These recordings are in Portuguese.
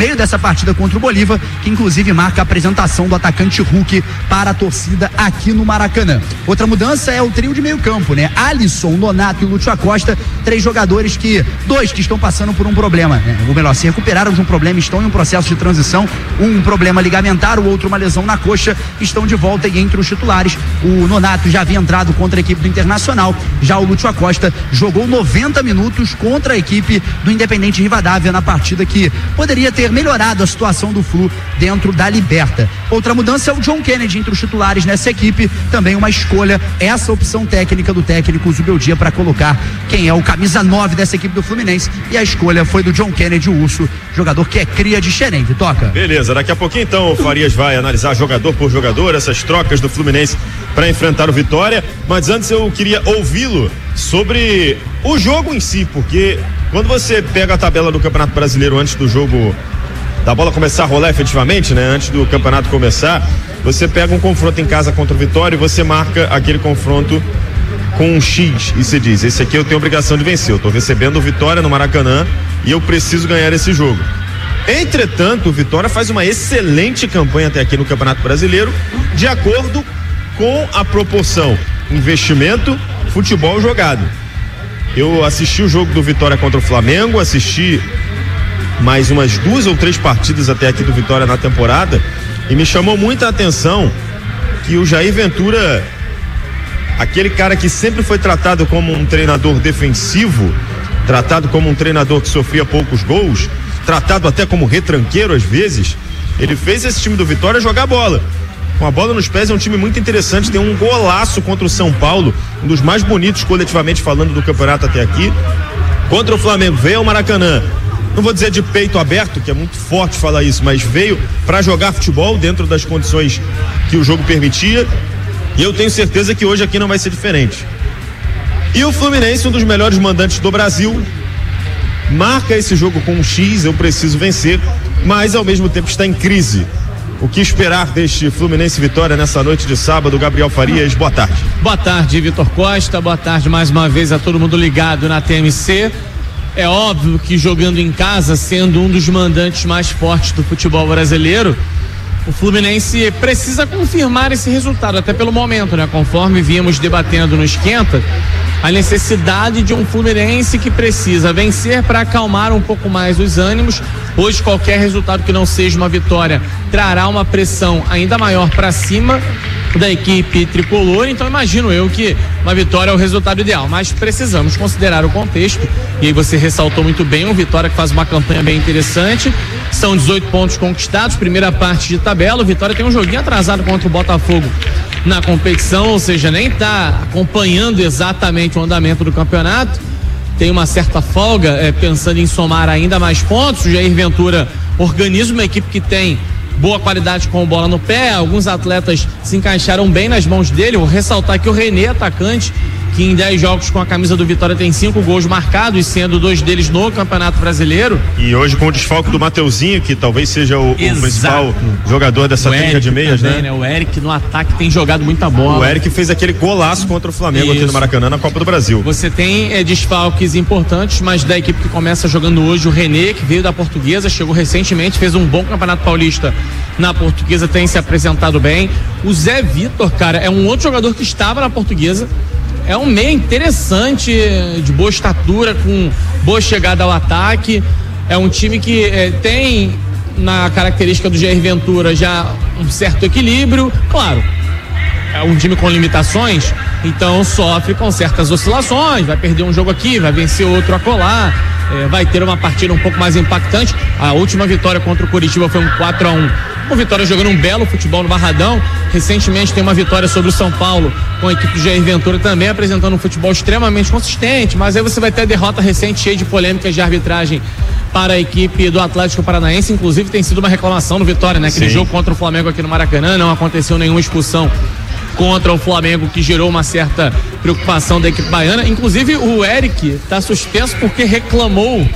meio dessa partida contra o Bolívar, que inclusive marca a apresentação do atacante Hulk para a torcida aqui no Maracanã. Outra mudança é o trio de meio campo, né? Alisson, Nonato e Lúcio Acosta, 3 jogadores dois que estão passando por um problema, né? Ou melhor, se recuperaram de um problema, estão em um processo de transição, um problema ligamentar, o outro uma lesão na coxa, estão de volta e entre os titulares. O Nonato já havia entrado contra a equipe do Internacional, já o Lúcio Acosta jogou 90 minutos contra a equipe do Independente Rivadavia na partida que poderia ter melhorado a situação do Flu dentro da Liberta. Outra mudança é o John Kennedy entre os titulares nessa equipe, também uma escolha, essa opção técnica do técnico Zubeldia para colocar quem é o camisa 9 dessa equipe do Fluminense, e a escolha foi do John Kennedy, o Urso, jogador que é cria de Xerém. Toca. Beleza, daqui a pouquinho então o Farias vai analisar jogador por jogador essas trocas do Fluminense para enfrentar o Vitória, mas antes eu queria ouvi-lo sobre o jogo em si, porque quando você pega a tabela do Campeonato Brasileiro antes do jogo, da bola começar a rolar efetivamente, né? Antes do campeonato começar, você pega um confronto em casa contra o Vitória e você marca aquele confronto com um X e você diz, esse aqui eu tenho obrigação de vencer, eu tô recebendo o Vitória no Maracanã e eu preciso ganhar esse jogo. Entretanto, o Vitória faz uma excelente campanha até aqui no Campeonato Brasileiro, de acordo com a proporção investimento, futebol jogado. Eu assisti o jogo do Vitória contra o Flamengo, assisti mais umas 2 ou 3 partidas até aqui do Vitória na temporada, e me chamou muita atenção que o Jair Ventura, aquele cara que sempre foi tratado como um treinador defensivo, tratado como um treinador que sofria poucos gols, tratado até como retranqueiro às vezes, ele fez esse time do Vitória jogar bola. Com a bola nos pés, é um time muito interessante, tem um golaço contra o São Paulo, um dos mais bonitos coletivamente falando do campeonato até aqui. Contra o Flamengo, veio ao Maracanã, não vou dizer de peito aberto, que é muito forte falar isso, mas veio para jogar futebol dentro das condições que o jogo permitia, e eu tenho certeza que hoje aqui não vai ser diferente. E o Fluminense, um dos melhores mandantes do Brasil, marca esse jogo com um X, eu preciso vencer, mas ao mesmo tempo está em crise. O que esperar deste Fluminense Vitória nessa noite de sábado? Gabriel Farias, boa tarde. Boa tarde, Vitor Costa, boa tarde mais uma vez a todo mundo ligado na TMC. É óbvio que jogando em casa, sendo um dos mandantes mais fortes do futebol brasileiro, o Fluminense precisa confirmar esse resultado, até pelo momento, né? Conforme vimos debatendo no Esquenta, a necessidade de um Fluminense que precisa vencer para acalmar um pouco mais os ânimos. Hoje qualquer resultado que não seja uma vitória trará uma pressão ainda maior para cima da equipe tricolor, então imagino eu que uma vitória é o resultado ideal, mas precisamos considerar o contexto, e aí você ressaltou muito bem, o Vitória que faz uma campanha bem interessante, são 18 pontos conquistados, primeira parte de tabela, o Vitória tem um joguinho atrasado contra o Botafogo na competição, ou seja, nem está acompanhando exatamente o andamento do campeonato, tem uma certa folga, pensando em somar ainda mais pontos. O Jair Ventura organiza uma equipe que tem boa qualidade com bola no pé, alguns atletas se encaixaram bem nas mãos dele. Vou ressaltar que o René, atacante, que em 10 jogos com a camisa do Vitória tem 5 gols marcados, sendo 2 deles no Campeonato Brasileiro. E hoje com o desfalque do Mateuzinho, que talvez seja o principal jogador dessa trinca de meias, também, né? O Eric no ataque tem jogado muita bola. O Eric fez aquele golaço contra o Flamengo aqui no Maracanã na Copa do Brasil. Você tem desfalques importantes, mas da equipe que começa jogando hoje, o René, que veio da Portuguesa, chegou recentemente, fez um bom Campeonato Paulista na Portuguesa, tem se apresentado bem. O Zé Vitor, cara, é um outro jogador que estava na Portuguesa, é um meia interessante, de boa estatura, com boa chegada ao ataque. É um time que tem na característica do Jair Ventura já um certo equilíbrio. Claro, é um time com limitações, então sofre com certas oscilações, vai perder um jogo aqui, vai vencer outro acolá, vai ter uma partida um pouco mais impactante. A última vitória contra o Coritiba foi um 4-1. O Vitória jogando um belo futebol no Barradão. Recentemente tem uma vitória sobre o São Paulo com a equipe do Jair Ventura também apresentando um futebol extremamente consistente, mas aí você vai ter a derrota recente cheia de polêmicas de arbitragem para a equipe do Atlético Paranaense. Inclusive tem sido uma reclamação no Vitória, né? Aquele jogo contra o Flamengo aqui no Maracanã, não aconteceu nenhuma expulsão contra o Flamengo, que gerou uma certa preocupação da equipe baiana. Inclusive o Eric está suspenso porque reclamou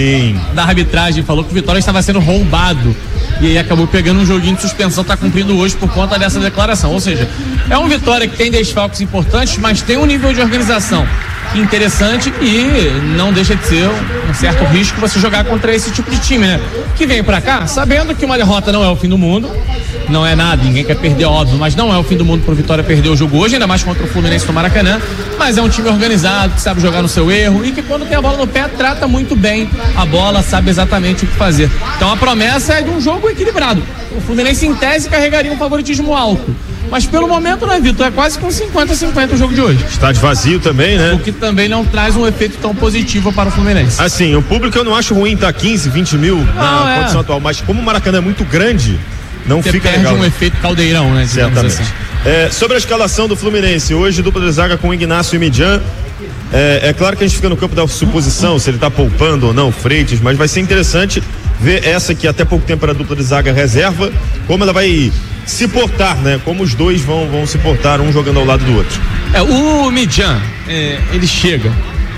da arbitragem, falou que o Vitória estava sendo roubado e aí acabou pegando um joguinho de suspensão, está cumprindo hoje por conta dessa declaração. Ou seja, é um Vitória que tem desfalques importantes, mas tem um nível de organização interessante e não deixa de ser um certo risco você jogar contra esse tipo de time, né? Que vem pra cá sabendo que uma derrota não é o fim do mundo, não é nada, ninguém quer perder, óbvio, mas não é o fim do mundo pro Vitória perder o jogo hoje, ainda mais contra o Fluminense no Maracanã, mas é um time organizado, que sabe jogar no seu erro e que quando tem a bola no pé trata muito bem a bola, sabe exatamente o que fazer. Então a promessa é de um jogo equilibrado. O Fluminense em tese carregaria um favoritismo alto, mas pelo momento, né, Vitor? É quase com 50-50 o jogo de hoje. Estádio vazio também, né? O que também não traz um efeito tão positivo para o Fluminense. Assim, o público eu não acho ruim, tá 15, 20 mil na condição atual, mas como o Maracanã é muito grande, não você fica perde legal. Um efeito caldeirão, né? Certamente. Assim. Sobre a escalação do Fluminense, hoje dupla de zaga com Ignacio e Mijan. É claro que a gente fica no campo da suposição se ele tá poupando ou não o Freitas, mas vai ser interessante ver essa que até pouco tempo era a dupla de zaga reserva, como ela vai se portar, né? Como os dois vão se portar, um jogando ao lado do outro. O Mijan, ele chega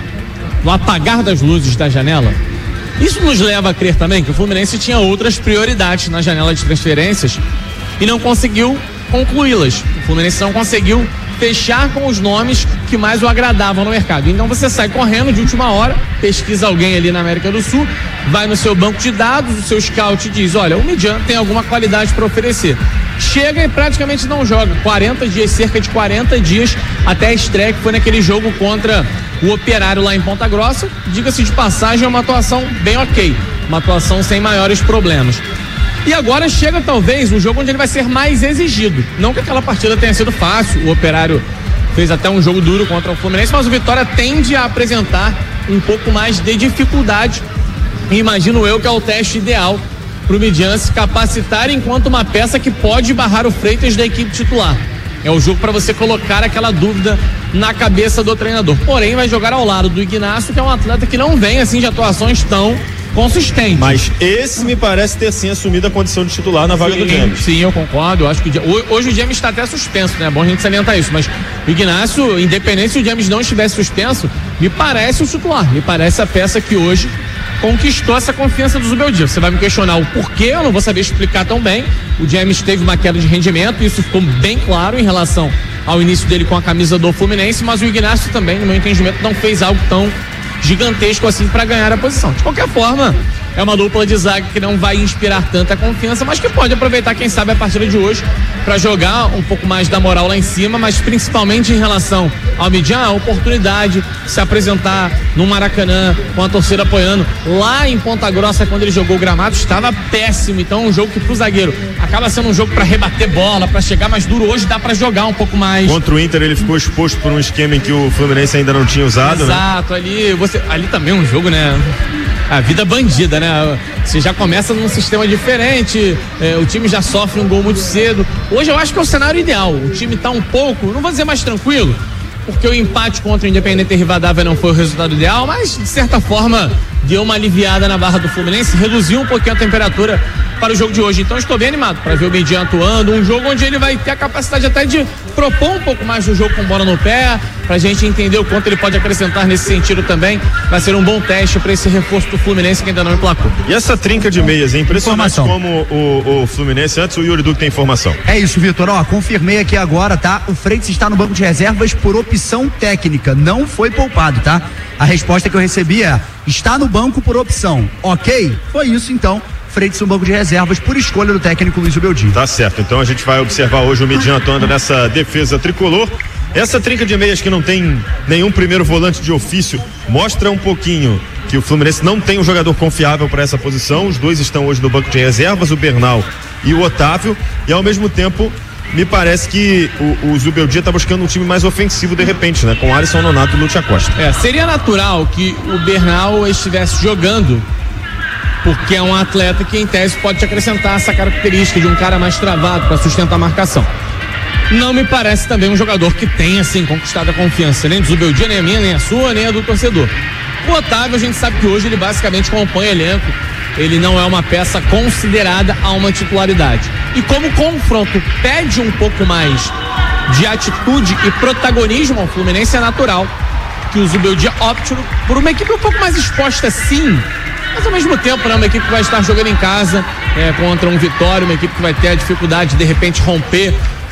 no apagar das luzes da janela. Isso nos leva a crer também que o Fluminense tinha outras prioridades na janela de transferências e não conseguiu concluí-las. O Fluminense não conseguiu fechar com os nomes que mais o agradavam no mercado. Então você sai correndo de última hora, pesquisa alguém ali na América do Sul, vai no seu banco de dados, o seu scout diz, olha, o Mijan tem alguma qualidade para oferecer. Chega e praticamente não joga. 40 dias, cerca de 40 dias até a estreia, que foi naquele jogo contra o Operário lá em Ponta Grossa. Diga-se de passagem, é uma atuação bem ok, uma atuação sem maiores problemas. E agora chega talvez um jogo onde ele vai ser mais exigido. Não que aquela partida tenha sido fácil, o Operário fez até um jogo duro contra o Fluminense, mas o Vitória tende a apresentar um pouco mais de dificuldade. E imagino eu que é o teste ideal para o Mijan se capacitar enquanto uma peça que pode barrar o Freitas da equipe titular. É o jogo para você colocar aquela dúvida na cabeça do treinador. Porém, vai jogar ao lado do Ignacio, que é um atleta que não vem assim de atuações tão consistente. Mas esse me parece ter sim assumido a condição de titular na vaga do James. Sim, eu concordo. Eu acho que hoje o James está até suspenso, né? É bom a gente salientar isso. Mas o Ignacio, independente se o James não estivesse suspenso, me parece o titular. Me parece a peça que hoje conquistou essa confiança do Zubeldia. Você vai me questionar o porquê, eu não vou saber explicar tão bem. O James teve uma queda de rendimento, isso ficou bem claro em relação ao início dele com a camisa do Fluminense, mas o Ignacio também, no meu entendimento, não fez algo tão gigantesco assim para ganhar a posição. De qualquer forma, é uma dupla de zaga que não vai inspirar tanta confiança, mas que pode aproveitar, quem sabe, a partida de hoje para jogar um pouco mais da moral lá em cima, mas principalmente em relação ao Mijan, a oportunidade de se apresentar no Maracanã com a torcida apoiando. Lá em Ponta Grossa, quando ele jogou o gramado, estava péssimo. Então, um jogo que pro zagueiro acaba sendo um jogo para rebater bola, para chegar mais duro. Hoje dá para jogar um pouco mais. Contra o Inter, ele ficou exposto por um esquema em que o Fluminense ainda não tinha usado. Exato, né? Ali também é um jogo, né? A vida bandida, né? Você já começa num sistema diferente, o time já sofre um gol muito cedo. Hoje eu acho que é o cenário ideal. O time tá um pouco, não vou dizer mais tranquilo, porque o empate contra o Independente Rivadavia não foi o resultado ideal, mas de certa forma deu uma aliviada na barra do Fluminense, reduziu um pouquinho a temperatura para o jogo de hoje. Então estou bem animado para ver o Mijan atuando, um jogo onde ele vai ter a capacidade até de propor um pouco mais do jogo com bola no pé, pra gente entender o quanto ele pode acrescentar nesse sentido também. Vai ser um bom teste para esse reforço do Fluminense que ainda não emplacou. E essa trinca de meias, é impressionante como o Fluminense, antes o Yuri Duque tem informação. É isso, Vitor, confirmei aqui agora, tá? O Freitas está no banco de reservas por opção técnica, não foi poupado, tá? A resposta que eu recebi é, está no banco por opção, ok? Foi isso então. Freitas no banco de reservas por escolha do técnico Luiz Zubeldia. Tá certo, então a gente vai observar hoje o Mijan atuando nessa defesa tricolor. Essa trinca de meias que não tem nenhum primeiro volante de ofício mostra um pouquinho que o Fluminense não tem um jogador confiável para essa posição. Os dois estão hoje no banco de reservas, o Bernal e o Otávio, e ao mesmo tempo me parece que o Zubeldia está buscando um time mais ofensivo de repente, né? Com Alisson, Nonato e Lúcio Acosta. Seria natural que o Bernal estivesse jogando, porque é um atleta que em tese pode te acrescentar essa característica de um cara mais travado para sustentar a marcação. Não me parece também um jogador que tenha assim conquistado a confiança nem do Zubeldia, nem a minha, nem a sua, nem a do torcedor. O Otávio, a gente sabe que hoje ele basicamente compõe elenco, ele não é uma peça considerada a uma titularidade. E como o confronto pede um pouco mais de atitude e protagonismo ao Fluminense, é natural que o Zubeldia opte por uma equipe um pouco mais exposta, sim, mas ao mesmo tempo, né, uma equipe que vai estar jogando em casa contra um Vitória, uma equipe que vai ter a dificuldade de repente romper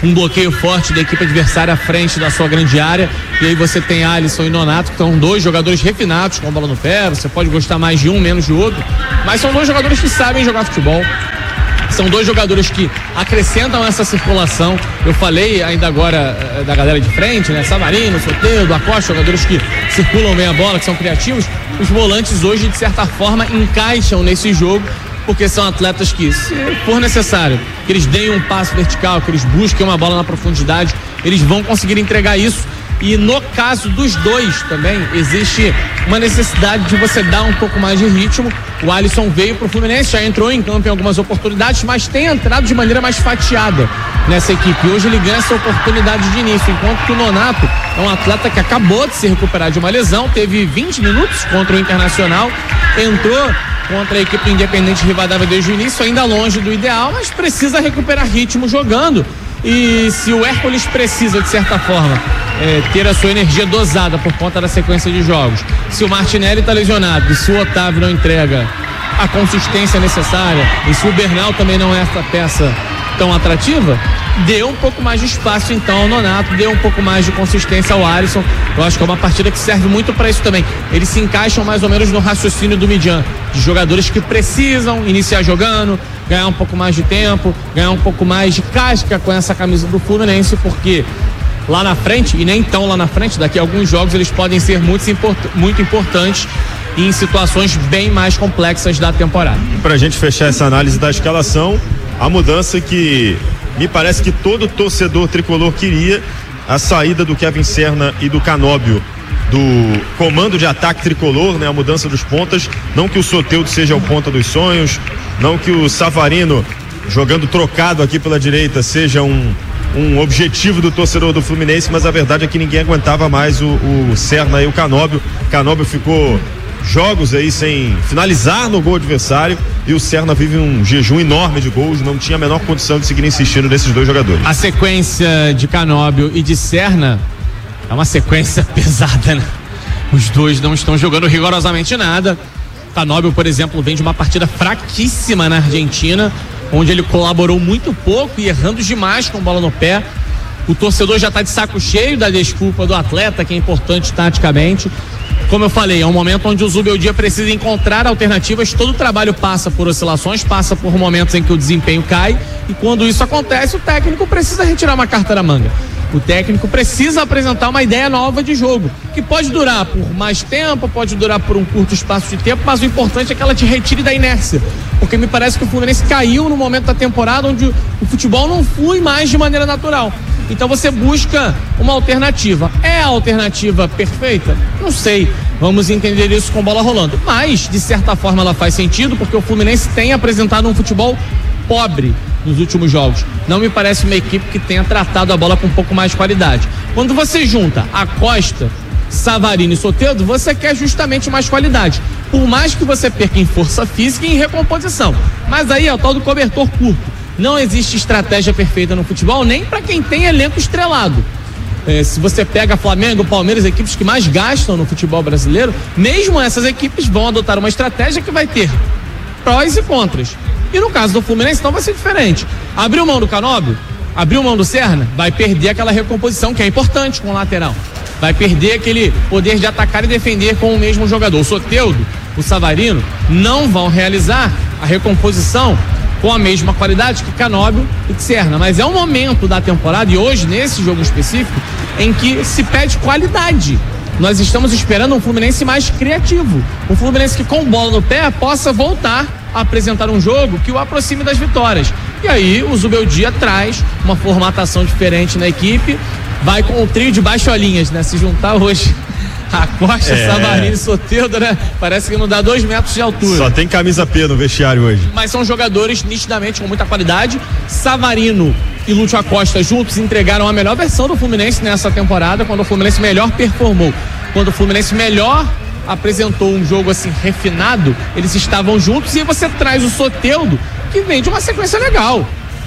um bloqueio forte da equipe adversária à frente da sua grande área, e aí você tem Alisson e Nonato, que são dois jogadores refinados com a bola no pé. Você pode gostar mais de um, menos de outro, mas são dois jogadores que sabem jogar futebol. São dois jogadores que acrescentam essa circulação. Eu falei ainda agora da galera de frente, né? Savarino, Soteldo, Acosta, jogadores que circulam bem a bola, que são criativos. Os volantes hoje, de certa forma, encaixam nesse jogo, porque são atletas que, se for necessário, que eles deem um passo vertical, que eles busquem uma bola na profundidade, eles vão conseguir entregar isso. E no caso dos dois também, existe uma necessidade de você dar um pouco mais de ritmo. O Alisson veio pro Fluminense, já entrou em campo em algumas oportunidades, mas tem entrado de maneira mais fatiada nessa equipe. Hoje ele ganha essa oportunidade de início, enquanto que o Nonato é um atleta que acabou de se recuperar de uma lesão, teve 20 minutos contra o Internacional, entrou contra a equipe Independente Rivadavia desde o início, ainda longe do ideal, mas precisa recuperar ritmo jogando. E se o Hércules precisa, de certa forma, ter a sua energia dosada por conta da sequência de jogos, se o Martinelli está lesionado e se o Otávio não entrega a consistência necessária, e se o Bernal também não é essa peça tão atrativa, dê um pouco mais de espaço então ao Nonato, dê um pouco mais de consistência ao Alisson. Eu acho que é uma partida que serve muito para isso também. Eles se encaixam mais ou menos no raciocínio do Midjan, de jogadores que precisam iniciar jogando, ganhar um pouco mais de tempo, ganhar um pouco mais de casca com essa camisa do Fluminense, porque lá na frente, e nem tão lá na frente, daqui a alguns jogos eles podem ser muito importantes em situações bem mais complexas da temporada. Pra gente fechar essa análise da escalação, a mudança que me parece que todo torcedor tricolor queria, a saída do Kevin Serna e do Canóbio do comando de ataque tricolor, né? A mudança dos pontas, não que o Soteldo seja o ponta dos sonhos, não que o Savarino jogando trocado aqui pela direita seja um objetivo do torcedor do Fluminense, mas a verdade é que ninguém aguentava mais o Serna e o Canóbio. Canóbio ficou jogos aí sem finalizar no gol adversário, e o Serna vive um jejum enorme de gols, não tinha a menor condição de seguir insistindo nesses dois jogadores. A sequência de Canóbio e de Serna é uma sequência pesada, né? Os dois não estão jogando rigorosamente nada. Canóbio, por exemplo, vem de uma partida fraquíssima na Argentina, onde ele colaborou muito pouco e errando demais com bola no pé. O torcedor já está de saco cheio da desculpa do atleta, que é importante taticamente. Como eu falei, é um momento onde o Zubeldia precisa encontrar alternativas. Todo o trabalho passa por oscilações, passa por momentos em que o desempenho cai, e quando isso acontece, o técnico precisa retirar uma carta da manga. O técnico precisa apresentar uma ideia nova de jogo, que pode durar por mais tempo, pode durar por um curto espaço de tempo, mas o importante é que ela te retire da inércia, porque me parece que o Fluminense caiu no momento da temporada onde o futebol não flui mais de maneira natural. Então você busca uma alternativa. É a alternativa perfeita? Não sei. Vamos entender isso com bola rolando. Mas, de certa forma, ela faz sentido, porque o Fluminense tem apresentado um futebol pobre nos últimos jogos. Não me parece uma equipe que tenha tratado a bola com um pouco mais de qualidade. Quando você junta Acosta, Savarino e Soteldo, você quer justamente mais qualidade. Por mais que você perca em força física e em recomposição. Mas aí é o tal do cobertor curto. Não existe estratégia perfeita no futebol, nem para quem tem elenco estrelado. Se você pega Flamengo, Palmeiras, equipes que mais gastam no futebol brasileiro, mesmo essas equipes vão adotar uma estratégia que vai ter prós e contras. E no caso do Fluminense, então vai ser diferente. Abriu mão do Canóbio, abriu mão do Serna, vai perder aquela recomposição que é importante com o lateral. Vai perder aquele poder de atacar e defender com o mesmo jogador. O Soteldo, o Savarino não vão realizar a recomposição com a mesma qualidade que Canóbio e que Serna, mas é um momento da temporada, e hoje, nesse jogo específico, em que se pede qualidade. Nós estamos esperando um Fluminense mais criativo, um Fluminense que com bola no pé possa voltar a apresentar um jogo que o aproxime das vitórias. E aí o Zubeldia traz uma formatação diferente na equipe, vai com o trio de baixolinhas, né? Se juntar hoje Acosta, Savarino e Soteldo, né? Parece que não dá 2 metros de altura. Só tem camisa P no vestiário hoje. Mas são jogadores nitidamente com muita qualidade. Savarino e Lúcio Acosta juntos entregaram a melhor versão do Fluminense nessa temporada, quando o Fluminense melhor performou. Quando o Fluminense melhor apresentou um jogo assim refinado, eles estavam juntos, e você traz o Soteldo, que vem de uma sequência legal.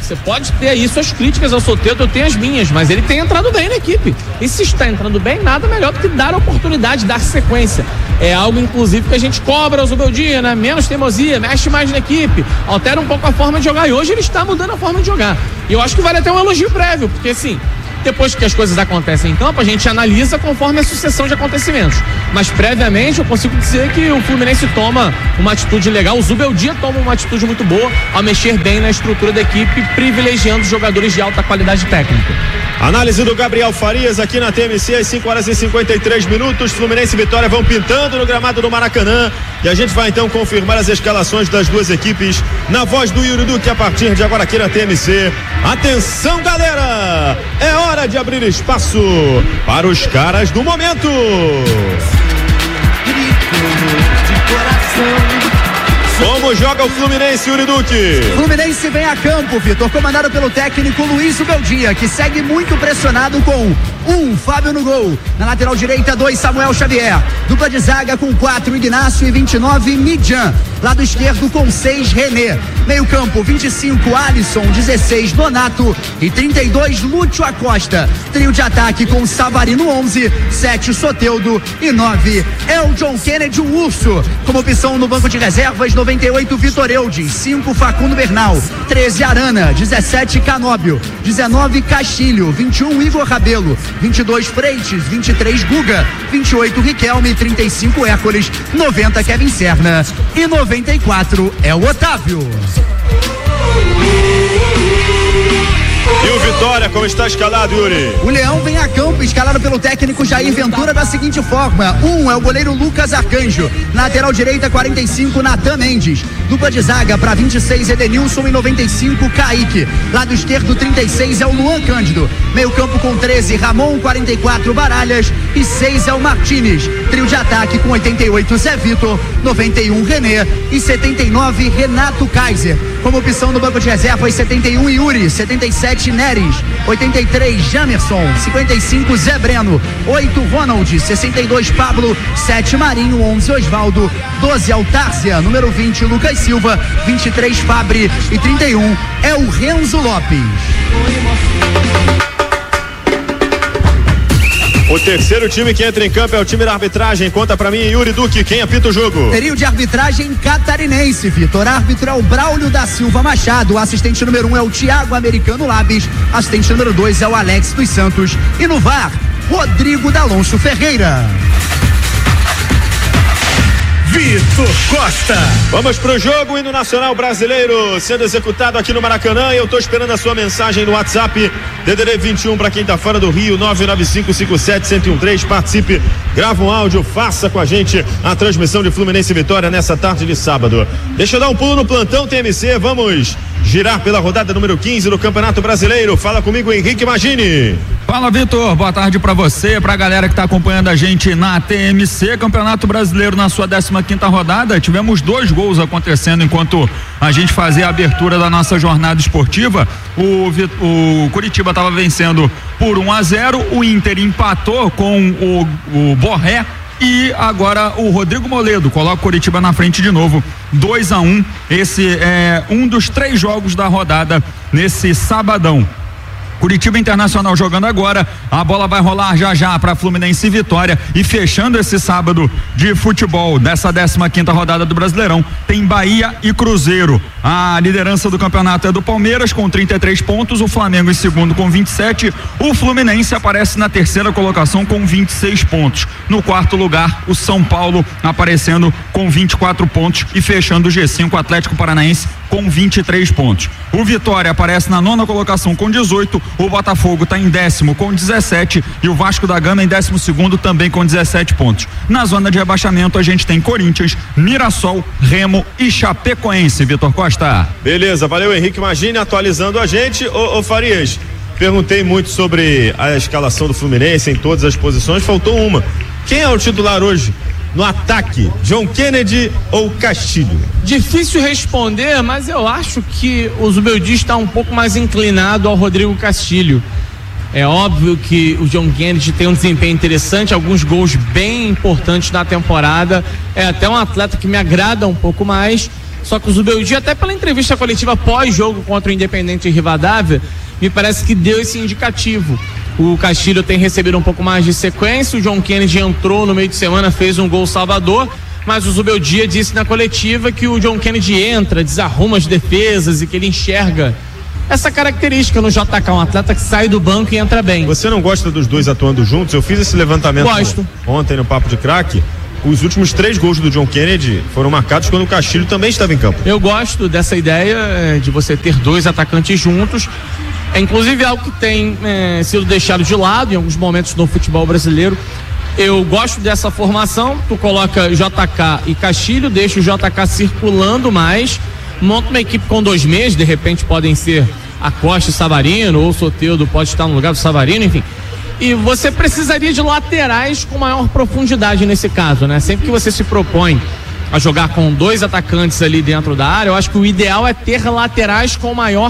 Você pode ter aí suas críticas ao Soteldo, eu tenho as minhas, mas ele tem entrado bem na equipe. E se está entrando bem, nada melhor do que dar oportunidade, dar sequência. É algo, inclusive, que a gente cobra ao Zubeldia, né? Menos teimosia, mexe mais na equipe, altera um pouco a forma de jogar. E hoje ele está mudando a forma de jogar. E eu acho que vale até um elogio prévio, porque assim, depois que as coisas acontecem em campo, a gente analisa conforme a sucessão de acontecimentos. Mas previamente eu consigo dizer que o Fluminense toma uma atitude legal, o Zubeldia toma uma atitude muito boa ao mexer bem na estrutura da equipe, privilegiando jogadores de alta qualidade técnica. Análise do Gabriel Farias aqui na TMC às 5h53. Fluminense e Vitória vão pintando no gramado do Maracanã. E a gente vai então confirmar as escalações das duas equipes na voz do Yuri Duque a partir de agora aqui na TMC. Atenção, galera! É hora de abrir espaço para os caras do momento. Como joga o Fluminense, Yuri Duque? Fluminense vem a campo, Vitor, comandado pelo técnico Luiz Zubeldia, que segue muito pressionado com Fábio no gol. Na lateral direita, 2, Samuel Xavier. Dupla de zaga com 4, Ignacio, e 29, Midjan. Lado esquerdo com 6, René. Meio campo, 25, Alisson, 16, Donato e 32, Lúcio Acosta. Trio de ataque com Savarino, 11, 7, Soteldo e 9, John Kennedy, o Urso. Como opção no banco de reservas, 98, Vitor Eudes, 5, Facundo Bernal, 13, Arana, 17, Canóbio, 19, Castilho, 21, Igor Rabelo, 22, Freitas, 23, Guga, 28, Riquelme, 35, Hércules, 90, Kevin Serna e 94 é o Otávio. E o Vitória, como está escalado, Yuri? O Leão vem a campo, escalado pelo técnico Jair Ventura da seguinte forma: é o goleiro Lucas Arcanjo. Lateral direita, 45, Natan Mendes. Dupla de zaga para 26, Edenilson, e 95, Kaique. Lado esquerdo, 36, é o Luan Cândido. Meio campo com 13, Ramon, 44, Baralhas e 6 é o Martínez. Trio de ataque com 88, Zé Vitor, 91, René e 79, Renato Kaiser. Como opção no banco de reservas, 71, Yuri, 77, Neres, 83, Jamerson, 55, Zé Breno, 8, Ronald, 62, Pablo, 7, Marinho, 11, Osvaldo, 12, Altárcia, número 20, Lucas Silva, 23, Fabri e 31 é o Renzo Lopes. O terceiro time que entra em campo é o time da arbitragem. Conta pra mim, Yuri Duque, quem apita o jogo? Trio de arbitragem catarinense, Vitor. Árbitro é o Braulio da Silva Machado. O assistente número 1 é o Thiago Americano Labes. Assistente número 2 é o Alex dos Santos. E no VAR, Rodrigo D'Alonso Ferreira. Vitor Costa. Vamos pro jogo, hino nacional brasileiro sendo executado aqui no Maracanã. Eu tô esperando a sua mensagem no WhatsApp DDD 21 para quem tá fora do Rio, 99557-1013. Participe, grava um áudio, faça com a gente a transmissão de Fluminense e Vitória nessa tarde de sábado. Deixa eu dar um pulo no plantão TMC, vamos girar pela rodada número 15 do Campeonato Brasileiro. Fala comigo, Henrique Magini. Fala, Vitor, boa tarde pra você, pra galera que tá acompanhando a gente na TMC, Campeonato Brasileiro na sua 15ª rodada. Tivemos 2 gols acontecendo enquanto a gente fazia a abertura da nossa jornada esportiva. O Curitiba estava vencendo por 1-0, o Inter empatou com o Borré e agora o Rodrigo Moledo coloca o Curitiba na frente de novo, 2-1. Esse é um dos 3 jogos da rodada nesse sabadão. Curitiba Internacional jogando agora, a bola vai rolar já para Fluminense e Vitória, e fechando esse sábado de futebol dessa 15ª rodada do Brasileirão, tem Bahia e Cruzeiro. A liderança do campeonato é do Palmeiras com 33 pontos, o Flamengo em segundo com 27, o Fluminense aparece na 3ª colocação com 26 pontos. No 4º lugar, o São Paulo aparecendo com 24 pontos e fechando o G5, o Atlético Paranaense com 23 pontos. O Vitória aparece na 9ª colocação com 18, o Botafogo está em 10º com 17 e o Vasco da Gama em 12º também com 17 pontos. Na zona de rebaixamento a gente tem Corinthians, Mirassol, Remo e Chapecoense. Vitor Costa. Beleza, valeu, Henrique Magini atualizando a gente. Ô Farias, perguntei muito sobre a escalação do Fluminense em todas as posições, faltou uma. Quem é o titular hoje? No ataque, John Kennedy ou Castilho? Difícil responder, mas eu acho que o Zubeldia está um pouco mais inclinado ao Rodrigo Castilho. É óbvio que o John Kennedy tem um desempenho interessante, alguns gols bem importantes na temporada. É até um atleta que me agrada um pouco mais, Só que o Zubeldia, até pela entrevista coletiva pós-jogo contra o Independente Rivadavia, me parece que deu esse indicativo. O Castilho tem recebido um pouco mais de sequência, o John Kennedy entrou no meio de semana, fez um gol salvador, mas o Zubeldia disse na coletiva que o John Kennedy entra, desarruma as defesas e que ele enxerga essa característica no JK, um atleta que sai do banco e entra bem. Você não gosta dos dois atuando juntos? Eu fiz esse levantamento ontem no Papo de Craque. Os últimos 3 gols do John Kennedy foram marcados quando o Castilho também estava em campo. Eu gosto dessa ideia de você ter 2 atacantes juntos. É inclusive algo que tem sido deixado de lado em alguns momentos no futebol brasileiro. Eu gosto dessa formação. Tu coloca JK e Castilho, deixa o JK circulando mais, monta uma equipe com 2 meias, de repente podem ser Acosta e Savarino, ou o Soteldo pode estar no lugar do Savarino, enfim. E você precisaria de laterais com maior profundidade nesse caso, né? Sempre que você se propõe a jogar com 2 atacantes ali dentro da área, eu acho que o ideal é ter laterais com maior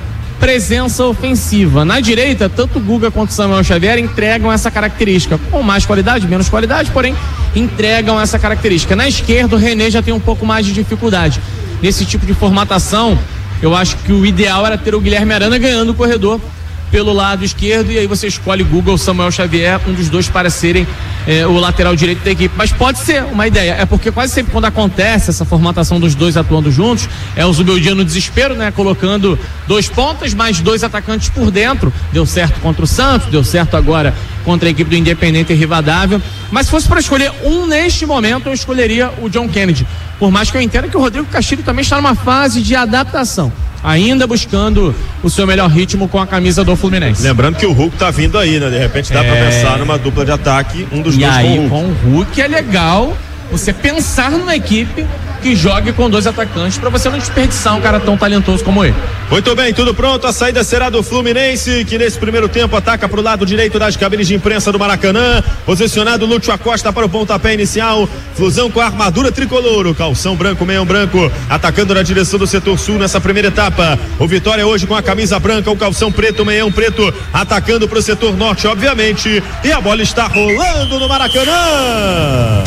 presença ofensiva. Na direita, tanto o Guga quanto o Samuel Xavier entregam essa característica, com mais qualidade, menos qualidade, porém entregam essa característica. Na esquerda, o René já tem um pouco mais de dificuldade. Nesse tipo de formatação, eu acho que o ideal era ter o Guilherme Arana ganhando o corredor pelo lado esquerdo, e aí você escolhe Guga ou Samuel Xavier, um dos dois para serem o lateral direito da equipe. Mas pode ser uma ideia, é porque quase sempre quando acontece essa formatação dos dois atuando juntos, é o Zubeldia no desespero, né, colocando 2 pontas mais 2 atacantes por dentro. Deu certo contra o Santos, deu certo agora contra a equipe do Independente Rivadavia. Mas se fosse para escolher um neste momento, eu escolheria o John Kennedy, por mais que eu entenda que o Rodrigo Castilho também está numa fase de adaptação, ainda buscando o seu melhor ritmo com a camisa do Fluminense. Lembrando que o Hulk tá vindo aí, né? De repente dá pra pensar numa dupla de ataque, um dos e dois aí, com o Hulk é legal você pensar numa equipe que jogue com 2 atacantes para você não desperdiçar um cara tão talentoso como ele. Muito bem, tudo pronto, a saída será do Fluminense, que nesse primeiro tempo ataca para o lado direito das cabines de imprensa do Maracanã, posicionado Lúcio Acosta para o pontapé inicial, Flusão com a armadura tricolor, o calção branco, meião branco, atacando na direção do setor sul nessa primeira etapa. O Vitória hoje com a camisa branca, o calção preto, o meião preto, atacando para o setor norte, obviamente, e a bola está rolando no Maracanã.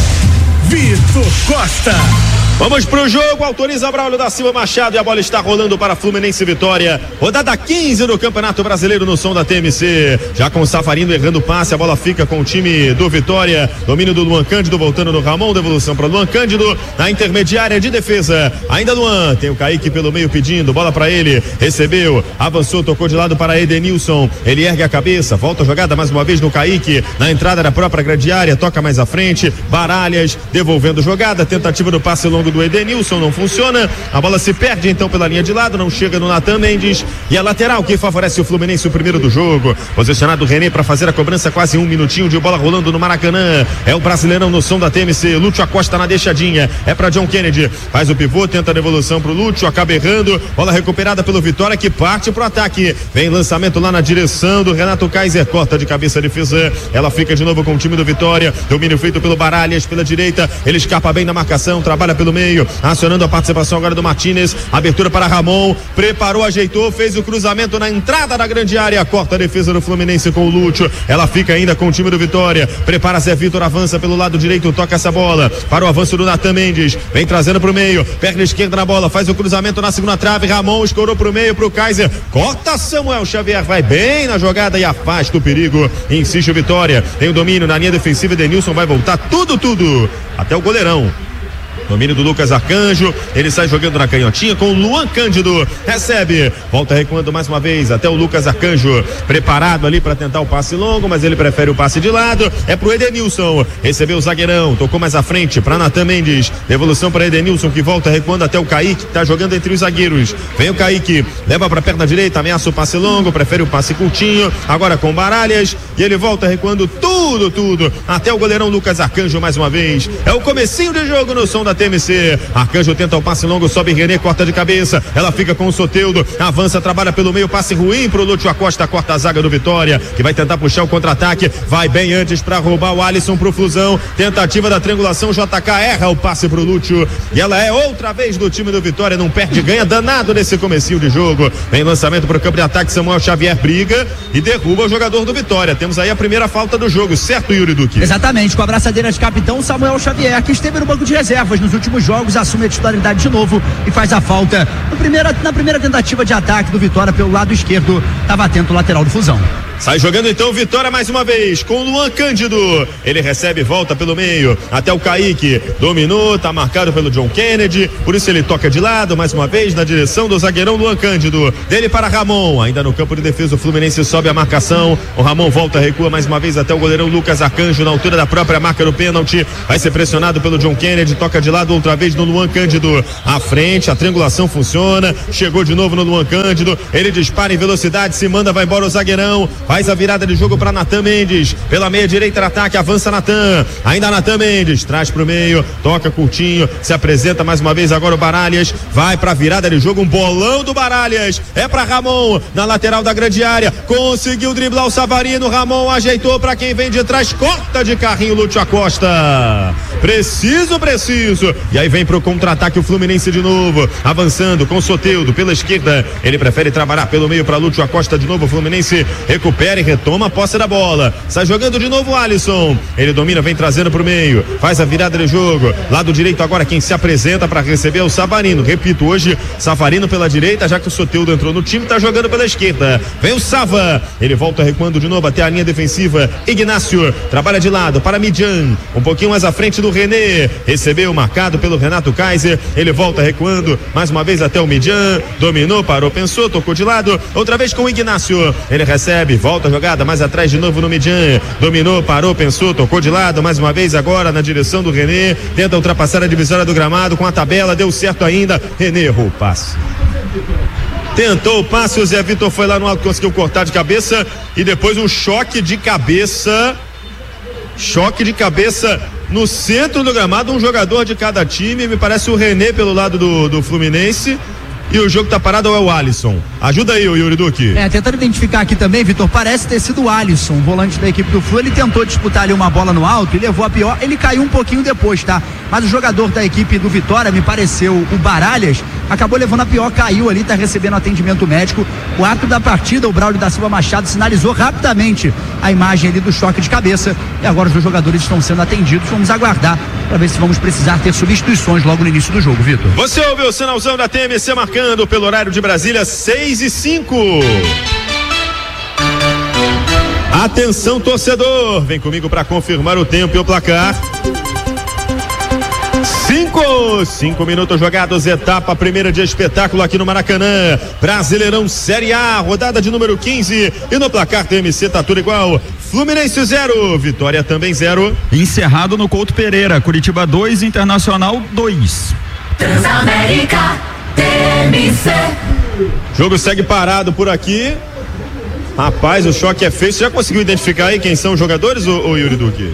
Vitor Costa. Vamos pro jogo, autoriza Braulio da Silva Machado e a bola está rolando para Fluminense Vitória. Rodada 15 do Campeonato Brasileiro no som da TMC. Já com o Savarino errando o passe, a bola fica com o time do Vitória. Domínio do Luan Cândido, voltando no Ramon, devolução para Luan Cândido. Na intermediária de defesa, ainda Luan, tem o Kaique pelo meio pedindo, bola para ele. Recebeu, avançou, tocou de lado para Edenilson. Ele ergue a cabeça, volta a jogada mais uma vez no Kaique. Na entrada da própria grande área, toca mais à frente. Baralhas, devolvendo jogada, tentativa do passe longo do Edenilson, não funciona, a bola se perde então pela linha de lado, não chega no Natan Mendes, e a lateral que favorece o Fluminense, o primeiro do jogo, posicionado o René para fazer a cobrança, quase 1 minutinho de bola rolando no Maracanã, é o Brasileirão no som da TMC, Lúcio Acosta na deixadinha, é para John Kennedy, faz o pivô, tenta a devolução pro Lúcio, acaba errando, bola recuperada pelo Vitória, que parte pro ataque, vem lançamento lá na direção do Renato Kaiser, corta de cabeça a defesa, ela fica de novo com o time do Vitória, domínio feito pelo Baralhas pela direita, ele escapa bem na marcação, trabalha pelo meio, acionando a participação agora do Martínez, abertura para Ramon, preparou, ajeitou, fez o cruzamento na entrada da grande área, corta a defesa do Fluminense com o Lúcio, ela fica ainda com o time do Vitória, prepara Zé Vitor, avança pelo lado direito, toca essa bola, para o avanço do Natan Mendes, vem trazendo pro meio, perna esquerda na bola, faz o cruzamento na segunda trave, Ramon escorou pro meio, pro Kaiser, corta Samuel Xavier, vai bem na jogada e afasta o perigo, insiste o Vitória, tem o domínio na linha defensiva, Edenilson vai voltar tudo, até o goleirão. Domínio do Lucas Arcanjo, ele sai jogando na canhotinha com o Luan Cândido, recebe, volta recuando mais uma vez até o Lucas Arcanjo, preparado ali para tentar o passe longo, mas ele prefere o passe de lado, é pro Edenilson, recebeu o zagueirão, tocou mais à frente para Natan Mendes, devolução para Edenilson que volta recuando até o Kaique, que tá jogando entre os zagueiros, vem o Kaique, leva para perna direita, ameaça o passe longo, prefere o passe curtinho, agora com Baralhas, e ele volta recuando tudo, até o goleirão Lucas Arcanjo mais uma vez, é o comecinho de jogo no som da TMC, Arcanjo tenta o passe longo, sobe René, corta de cabeça, ela fica com o Soteldo, avança, trabalha pelo meio, passe ruim pro Lúcio Acosta, corta a zaga do Vitória, que vai tentar puxar o contra-ataque, vai bem antes para roubar o Alisson pro Flusão, tentativa da triangulação, JK erra o passe pro Lúcio, e ela é outra vez do time do Vitória, não perde, ganha danado nesse comecinho de jogo, vem lançamento pro campo de ataque, Samuel Xavier briga e derruba o jogador do Vitória, temos aí a primeira falta do jogo, certo, Yuri Duque? Exatamente, com a braçadeira de capitão Samuel Xavier, que esteve no banco de reservas reservas nos últimos jogos, assume a titularidade de novo e faz a falta na primeira tentativa de ataque do Vitória pelo lado esquerdo. Estava atento o lateral do Fusão. Sai jogando então Vitória mais uma vez com o Luan Cândido. Ele recebe, volta pelo meio até o Kaique. Dominou, tá marcado pelo John Kennedy. Por isso ele toca de lado mais uma vez na direção do zagueirão Luan Cândido. Dele para Ramon. Ainda no campo de defesa o Fluminense sobe a marcação. O Ramon volta, recua mais uma vez até o goleirão Lucas Arcanjo na altura da própria marca do pênalti. Vai ser pressionado pelo John Kennedy. Toca de lado outra vez no Luan Cândido. À frente, a triangulação funciona. Chegou de novo no Luan Cândido. Ele dispara em velocidade, se manda, vai embora o zagueirão. Faz a virada de jogo para Natan Mendes. Pela meia direita de ataque, avança Natan. Ainda Natan Mendes, traz pro meio, toca curtinho, se apresenta mais uma vez agora o Baralhas. Vai pra virada de jogo, um bolão do Baralhas. É pra Ramon, na lateral da grande área. Conseguiu driblar o Savarino. Ramon ajeitou pra quem vem de trás. Corta de carrinho Lúcio Acosta. Preciso. E aí vem pro contra-ataque o Fluminense de novo. Avançando com Soteldo pela esquerda. Ele prefere trabalhar pelo meio pra Lúcio Acosta de novo. O Fluminense recupera e retoma a posse da bola. Sai jogando de novo o Alisson. Ele domina, vem trazendo pro meio. Faz a virada de jogo. Lado direito agora quem se apresenta para receber é o Savarino. Repito, hoje Savarino pela direita, já que o Soteldo entrou no time, tá jogando pela esquerda. Vem o Sava. Ele volta recuando de novo até a linha defensiva. Ignácio trabalha de lado para Midjan. Um pouquinho mais à frente do René. Recebeu, marcado pelo Renato Kaiser. Ele volta recuando mais uma vez até o Midjan. Dominou, parou, pensou, tocou de lado. Outra vez com o Ignácio. Ele recebe, volta a jogada mais atrás de novo no Midjan. Dominou, parou, pensou, tocou de lado mais uma vez agora na direção do René. Tenta ultrapassar a divisória do gramado com a tabela. Deu certo ainda. René errou o passe. Tentou o passe, o Zé Vitor foi lá no alto, conseguiu cortar de cabeça e depois um choque de cabeça no centro do gramado, um jogador de cada time, me parece o René pelo lado do Fluminense. E o jogo tá parado ou é o Alisson? Ajuda aí, o Yuri Duque. Tentando identificar aqui também, Vitor, parece ter sido o Alisson, volante da equipe do Flu. Ele tentou disputar ali uma bola no alto e levou a pior. Ele caiu um pouquinho depois, tá? Mas o jogador da equipe do Vitória, me pareceu o Baralhas, acabou levando a pior, caiu ali, tá recebendo atendimento médico. O árbitro da partida, o Braulio da Silva Machado, sinalizou rapidamente a imagem ali do choque de cabeça. E agora os dois jogadores estão sendo atendidos. Vamos aguardar para ver se vamos precisar ter substituições logo no início do jogo, Vitor. Você ouviu o sinalzão da TMC marcando pelo horário de Brasília, 6:05. Atenção, torcedor, vem comigo para confirmar o tempo e o placar. 5 minutos jogados, etapa primeira de espetáculo aqui no Maracanã. Brasileirão Série A, rodada de número 15. E no placar TMC tá tudo igual. Fluminense 0, Vitória também 0. Encerrado no Couto Pereira, Curitiba 2, Internacional 2. Transamérica TMC. Jogo segue parado por aqui. Rapaz, o choque é feio. Você já conseguiu identificar aí quem são os jogadores, ô Yuri Duque?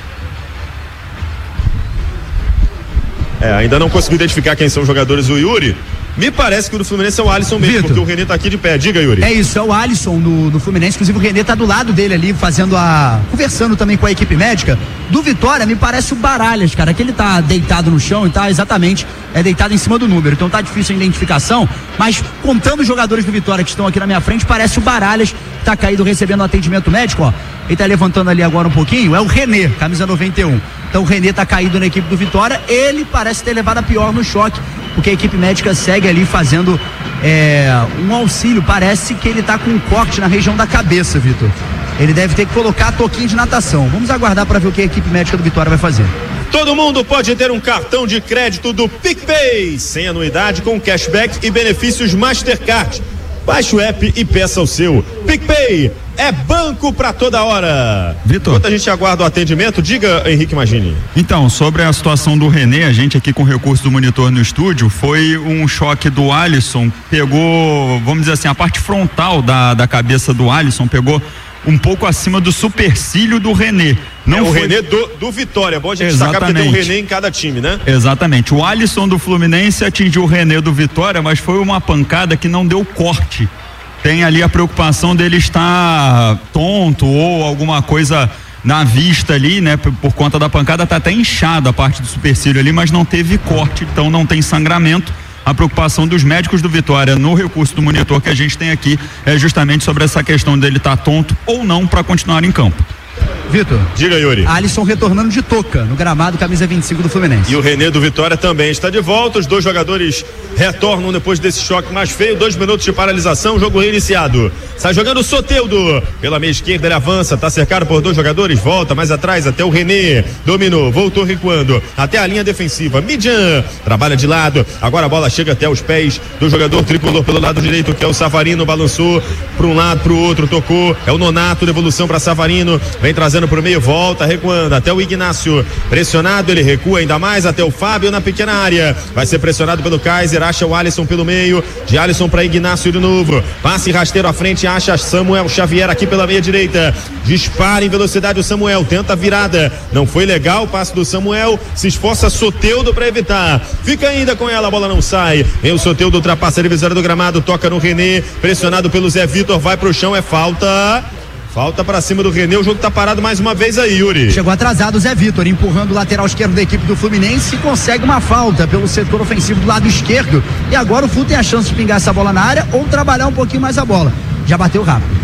Ainda não conseguiu identificar quem são os jogadores do Yuri. Me parece que o do Fluminense é o Alisson mesmo, Vitor, porque o René tá aqui de pé. Diga, Yuri. É isso, é o Alisson do Fluminense. Inclusive o René tá do lado dele ali, conversando também com a equipe médica. Do Vitória, me parece o Baralhas, cara, que ele tá deitado no chão e tá exatamente deitado em cima do número. Então tá difícil a identificação, mas contando os jogadores do Vitória que estão aqui na minha frente, parece o Baralhas que tá caído recebendo atendimento médico, ó. Ele tá levantando ali agora um pouquinho, é o René, camisa 91. Então o René tá caído na equipe do Vitória. Ele parece ter levado a pior no choque, porque a equipe médica segue ali fazendo um auxílio. Parece que ele tá com um corte na região da cabeça, Vitor. Ele deve ter que colocar toquinho de natação. Vamos aguardar para ver o que a equipe médica do Vitória vai fazer. Todo mundo pode ter um cartão de crédito do PicPay, sem anuidade, com cashback e benefícios Mastercard. Baixe o app e peça o seu. PicPay é banco pra toda hora. Vitor, enquanto a gente aguarda o atendimento, diga, Henrique Magini. Então, sobre a situação do René, a gente aqui com o recurso do monitor no estúdio, foi um choque do Alisson, pegou, vamos dizer assim, a parte frontal da cabeça do Alisson, pegou um pouco acima do supercílio do René. Não o René do Vitória. Bom a gente destacar porque tem um René em cada time, né? Exatamente. O Alisson do Fluminense atingiu o René do Vitória, mas foi uma pancada que não deu corte. Tem ali a preocupação dele estar tonto ou alguma coisa na vista ali, né? Por conta da pancada, tá até inchada a parte do supercílio ali, mas não teve corte, então não tem sangramento. A preocupação dos médicos do Vitória no recurso do monitor que a gente tem aqui é justamente sobre essa questão dele estar tonto ou não para continuar em campo. Vitor. Diga, Yuri. Alisson retornando de touca no gramado, camisa 25 do Fluminense. E o René do Vitória também está de volta. Os dois jogadores retornam depois desse choque mais feio. 2 minutos de paralisação, jogo reiniciado. Sai jogando o Soteldo. Pela meia esquerda ele avança, tá cercado por 2 jogadores, volta mais atrás até o René. Dominou, voltou recuando até a linha defensiva. Midjan trabalha de lado. Agora a bola chega até os pés do jogador tricolor pelo lado direito, que é o Savarino. Balançou para um lado, para o outro, tocou. É o Nonato, devolução para Savarino. Vem trazendo pro meio, volta, recuando até o Ignácio. Pressionado, ele recua ainda mais até o Fábio na pequena área. Vai ser pressionado pelo Kaiser, acha o Alisson pelo meio. De Alisson para Ignácio de novo. Passe rasteiro à frente, acha Samuel Xavier aqui pela meia direita. Dispara em velocidade o Samuel, tenta a virada. Não foi legal o passe do Samuel. Se esforça Soteldo para evitar. Fica ainda com ela, a bola não sai. Vem o Soteldo, ultrapassa a divisória do gramado, toca no René. Pressionado pelo Zé Vitor, vai pro chão, é falta. Falta pra cima do René, o jogo tá parado mais uma vez aí, Yuri. Chegou atrasado o Zé Vitor, empurrando o lateral esquerdo da equipe do Fluminense e consegue uma falta pelo setor ofensivo do lado esquerdo. E agora o Flu tem a chance de pingar essa bola na área ou trabalhar um pouquinho mais a bola. Já bateu rápido.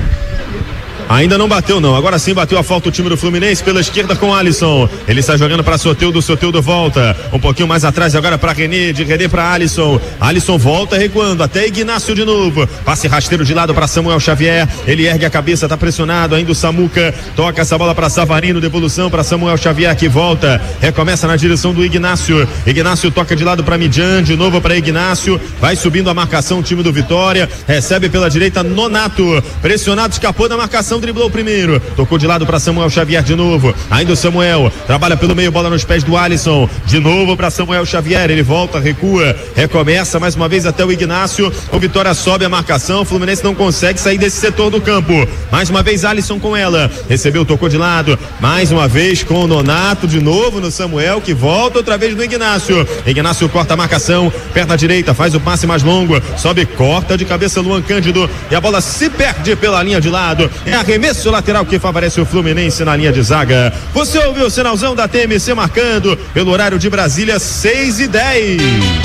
Ainda não bateu não, agora sim bateu a falta o time do Fluminense pela esquerda com Alisson. Ele está jogando para Soteldo, Soteldo volta um pouquinho mais atrás agora para René, de René para Alisson. Alisson volta recuando até Ignácio de novo. Passe rasteiro de lado para Samuel Xavier. Ele ergue a cabeça, está pressionado ainda o Samuca. Toca essa bola para Savarino, devolução para Samuel Xavier que volta. Recomeça na direção do Ignácio. Ignácio toca de lado para Midjan, de novo para Ignácio. Vai subindo a marcação o time do Vitória. Recebe pela direita Nonato. Pressionado, escapou da marcação. Driblou primeiro, tocou de lado para Samuel Xavier de novo, ainda o Samuel trabalha pelo meio, bola nos pés do Alisson, de novo para Samuel Xavier, ele volta, recua, recomeça mais uma vez até o Ignácio. O Vitória sobe a marcação, o Fluminense não consegue sair desse setor do campo, mais uma vez Alisson com ela, recebeu, tocou de lado, mais uma vez com o Nonato, de novo no Samuel, que volta outra vez no Ignácio. Ignácio corta a marcação, perna direita, faz o passe mais longo, sobe, corta de cabeça Luan Cândido e a bola se perde pela linha de lado. É arremesso lateral que favorece o Fluminense na linha de zaga. Você ouviu o sinalzão da TMC marcando pelo horário de Brasília, 6:10.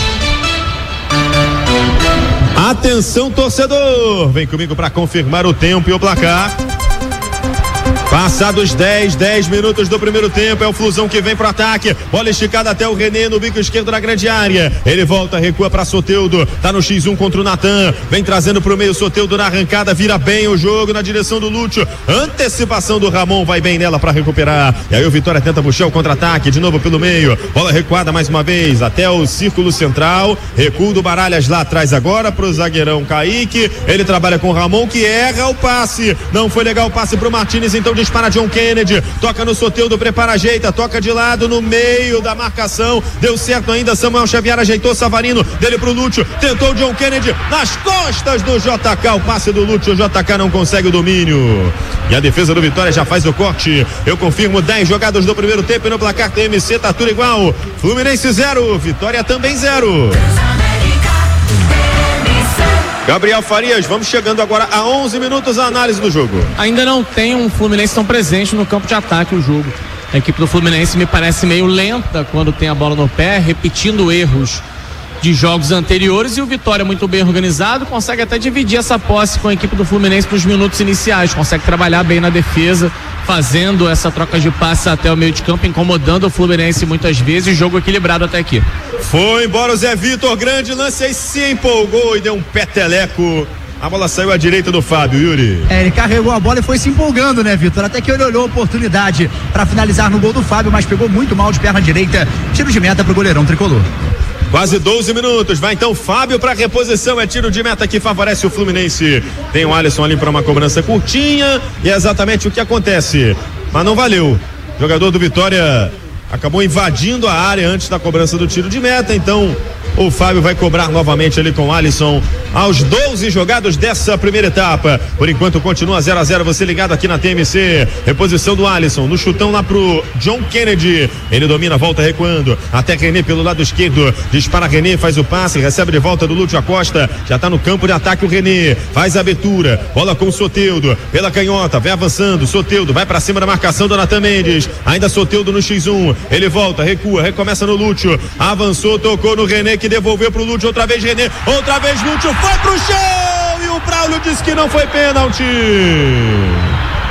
Atenção, torcedor, vem comigo para confirmar o tempo e o placar. Passados 10 minutos do primeiro tempo, é o Flusão que vem pro ataque, bola esticada até o René no bico esquerdo da grande área, ele volta, recua para Soteldo, tá no X1 contra o Natan, vem trazendo pro meio Soteldo na arrancada, vira bem o jogo na direção do Lúcio, antecipação do Ramon, vai bem nela para recuperar, e aí o Vitória tenta puxar o contra-ataque, de novo pelo meio, bola recuada mais uma vez, até o círculo central, recuo do Baralhas lá atrás agora pro zagueirão Kaique, ele trabalha com o Ramon que erra o passe, não foi legal o passe pro Martínez, então dispara John Kennedy, toca no Soteldo, prepara, ajeita, toca de lado no meio da marcação, deu certo ainda, Samuel Xavier ajeitou Savarino, dele pro Lúcio, tentou o John Kennedy, nas costas do JK, o passe do Lúcio, o JK não consegue o domínio, e a defesa do Vitória já faz o corte, eu confirmo 10 jogadas do primeiro tempo e no placar TMC tá tudo igual, Fluminense 0, Vitória também 0. Gabriel Farias, vamos chegando agora a 11 minutos a análise do jogo. Ainda não tem um Fluminense tão presente no campo de ataque o jogo. A equipe do Fluminense me parece meio lenta quando tem a bola no pé, repetindo erros de jogos anteriores, e o Vitória muito bem organizado, consegue até dividir essa posse com a equipe do Fluminense nos minutos iniciais, consegue trabalhar bem na defesa, fazendo essa troca de passe até o meio de campo, incomodando o Fluminense muitas vezes, jogo equilibrado até aqui. Foi embora o Zé Vitor, grande lance, aí se empolgou e deu um peteleco. A bola saiu à direita do Fábio, Yuri. Ele carregou a bola e foi se empolgando, né, Vitor? Até que ele olhou a oportunidade para finalizar no gol do Fábio, mas pegou muito mal de perna direita. Tiro de meta pro goleirão tricolor. Quase 12 minutos, vai então Fábio para reposição, é tiro de meta que favorece o Fluminense. Tem o Alisson ali para uma cobrança curtinha e é exatamente o que acontece, mas não valeu. O jogador do Vitória acabou invadindo a área antes da cobrança do tiro de meta, então o Fábio vai cobrar novamente ali com o Alisson aos 12 jogados dessa primeira etapa. Por enquanto continua 0-0, você ligado aqui na TMC. Reposição do Alisson, no chutão lá pro John Kennedy. Ele domina, volta recuando, até René pelo lado esquerdo, dispara René, faz o passe, recebe de volta do Lúcio Acosta, já tá no campo de ataque o René, faz a abertura, bola com o Soteldo, pela canhota, vai avançando, Soteldo, vai pra cima da marcação do Natan Mendes, ainda Soteldo no X1, ele volta, recua, recomeça no Lúcio, avançou, tocou no René, que devolveu pro Lúcio, outra vez René, outra vez Lúcio, foi pro chão, e o Braulio disse que não foi pênalti.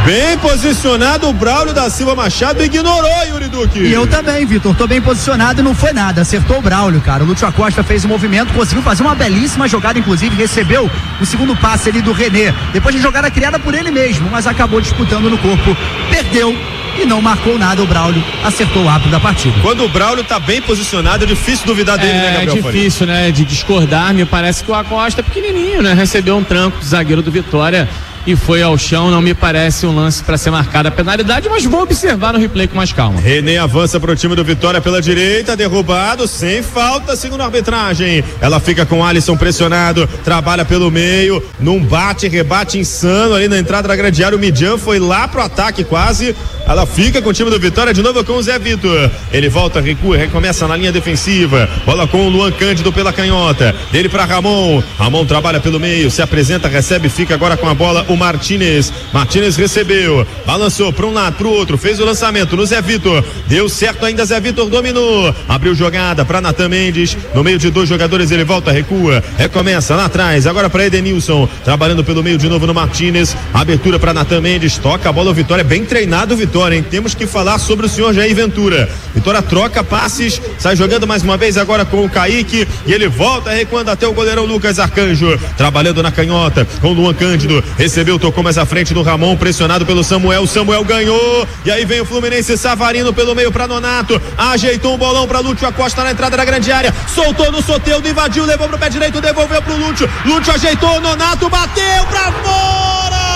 Bem posicionado o Braulio da Silva Machado, ignorou Yuri Duque. E eu também, Vitor, tô bem posicionado e não foi nada, acertou o Braulio, cara. O Lúcio Acosta fez um movimento, conseguiu fazer uma belíssima jogada, inclusive recebeu o segundo passe ali do René, depois de jogada criada por ele mesmo, mas acabou disputando no corpo, perdeu e não marcou nada. O Braulio acertou o ápice da partida. Quando o Braulio tá bem posicionado, é difícil duvidar dele, né, Gabriel? É difícil, né, de discordar. Me parece que o Acosta é pequenininho, né, recebeu um tranco do zagueiro do Vitória e foi ao chão. Não me parece um lance para ser marcada a penalidade, mas vou observar no replay com mais calma. René avança para o time do Vitória pela direita, derrubado, sem falta, segundo a arbitragem. Ela fica com o Alisson pressionado, trabalha pelo meio, num bate-rebate insano ali na entrada da grande área. O Midian foi lá pro ataque quase. Ela fica com o time do Vitória de novo com o Zé Vitor. Ele volta, recua, recomeça na linha defensiva. Bola com o Luan Cândido pela canhota. Dele para Ramon. Ramon trabalha pelo meio, se apresenta, recebe, fica agora com a bola o Martínez. Martínez recebeu, balançou para um lado, para o outro, fez o lançamento no Zé Vitor. Deu certo ainda, Zé Vitor dominou. Abriu jogada para Natan Mendes. No meio de dois jogadores, ele volta, recua, recomeça lá atrás. Agora para Edenilson. Trabalhando pelo meio de novo no Martínez. Abertura para Natan Mendes. Toca a bola, o Vitória, bem treinado o Vitória. Hein? Temos que falar sobre o senhor Jair Ventura. Vitória troca passes, sai jogando mais uma vez agora com o Kaique e ele volta recuando até o goleirão Lucas Arcanjo, trabalhando na canhota com o Luan Cândido, recebeu, tocou mais à frente do Ramon, pressionado pelo Samuel ganhou, e aí vem o Fluminense, Savarino pelo meio para Nonato, ajeitou um bolão para Lúcio Acosta na entrada da grande área, soltou no Soteldo, invadiu, levou pro pé direito, devolveu pro Lúcio ajeitou, Nonato bateu pra fora!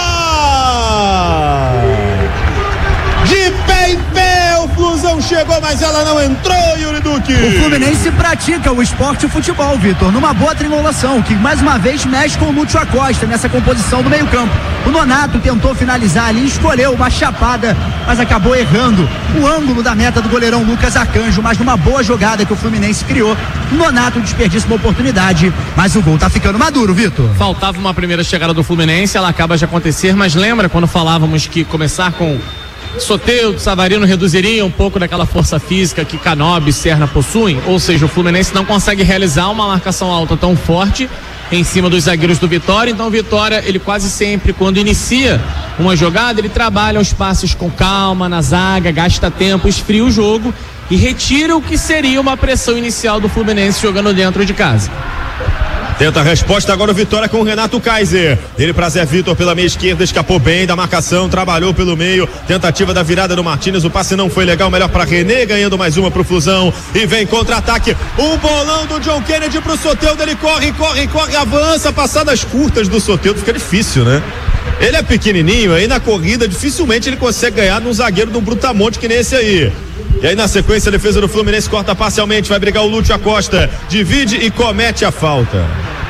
De pé em pé, o Flusão chegou, mas ela não entrou, Yuri Duque. O Fluminense pratica o esporte e o futebol, Vitor, numa boa triangulação, que mais uma vez mexe com o Lúcio Acosta nessa composição do meio campo. O Nonato tentou finalizar ali, escolheu uma chapada, mas acabou errando o ângulo da meta do goleirão Lucas Arcanjo, mas numa boa jogada que o Fluminense criou, o Nonato desperdiça uma oportunidade, mas o gol tá ficando maduro, Vitor. Faltava uma primeira chegada do Fluminense, ela acaba de acontecer, mas lembra quando falávamos que começar com Soteldo, Savarino reduziria um pouco daquela força física que Canobi e Serna possuem, ou seja, o Fluminense não consegue realizar uma marcação alta tão forte em cima dos zagueiros do Vitória. Então o Vitória, ele quase sempre, quando inicia uma jogada, ele trabalha os passes com calma na zaga, gasta tempo, esfria o jogo e retira o que seria uma pressão inicial do Fluminense jogando dentro de casa. Tenta a resposta agora o Vitória com o Renato Kaiser. Ele pra Zé Vitor pela meia esquerda, escapou bem da marcação, trabalhou pelo meio. Tentativa da virada do Martínez, o passe não foi legal, melhor pra René, ganhando mais uma pro Flusão. E vem contra-ataque, um bolão do John Kennedy pro Soteldo, ele corre, avança, passadas curtas do Soteldo, fica difícil, né? Ele é pequenininho, aí na corrida dificilmente ele consegue ganhar num zagueiro do Brutamonte que nem esse aí. E aí na sequência a defesa do Fluminense corta parcialmente, vai brigar o Lúcio Acosta, divide e comete a falta.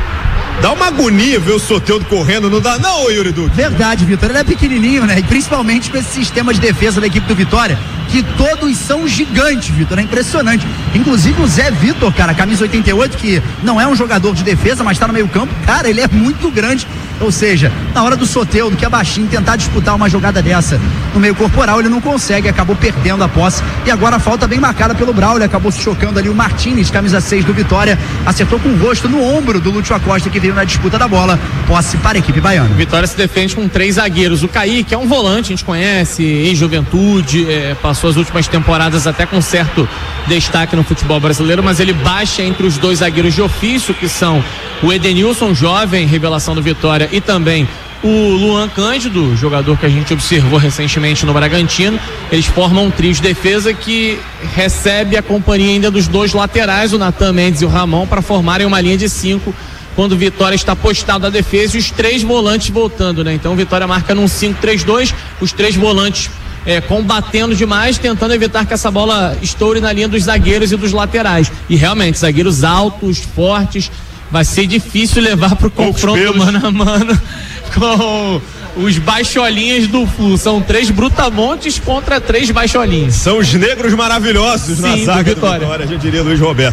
Dá uma agonia ver o Soteldo correndo, não dá não, Yuri Duque? Verdade, Vitor, ele é pequenininho, né? E principalmente com esse sistema de defesa da equipe do Vitória, que todos são gigantes, Vitor, é impressionante. Inclusive o Zé Vitor, cara, camisa 88, que não é um jogador de defesa, mas tá no meio campo, cara, ele é muito grande. Ou seja, na hora do Soteldo, que é baixinho, tentar disputar uma jogada dessa no meio corporal, ele não consegue, acabou perdendo a posse. E agora a falta bem marcada pelo Braulio, acabou se chocando ali o Martínez, camisa 6 do Vitória, acertou com o rosto no ombro do Lúcio Acosta, que veio na disputa da bola, posse para a equipe baiana. Vitória se defende com 3 zagueiros. O Kaique é um volante, a gente conhece, em juventude, passou as últimas temporadas até com certo destaque no futebol brasileiro, mas ele baixa entre os 2 zagueiros de ofício, que são o Edenilson, jovem, revelação do Vitória, e também o Luan Cândido, jogador que a gente observou recentemente no Bragantino. Eles formam um trio de defesa que recebe a companhia ainda dos 2 laterais, o Natan Mendes e o Ramon, para formarem uma linha de 5 quando o Vitória está postado à defesa e os 3 volantes voltando, né? Então o Vitória marca num 5-3-2, os 3 volantes combatendo demais, tentando evitar que essa bola estoure na linha dos zagueiros e dos laterais. E realmente, zagueiros altos, fortes, vai ser difícil levar para o confronto mano a mano com os baixolinhas do Flu. São 3 brutamontes contra 3 baixolinhas. São os negros maravilhosos. Sim, na zaga do Vitória, já diria Luiz Roberto.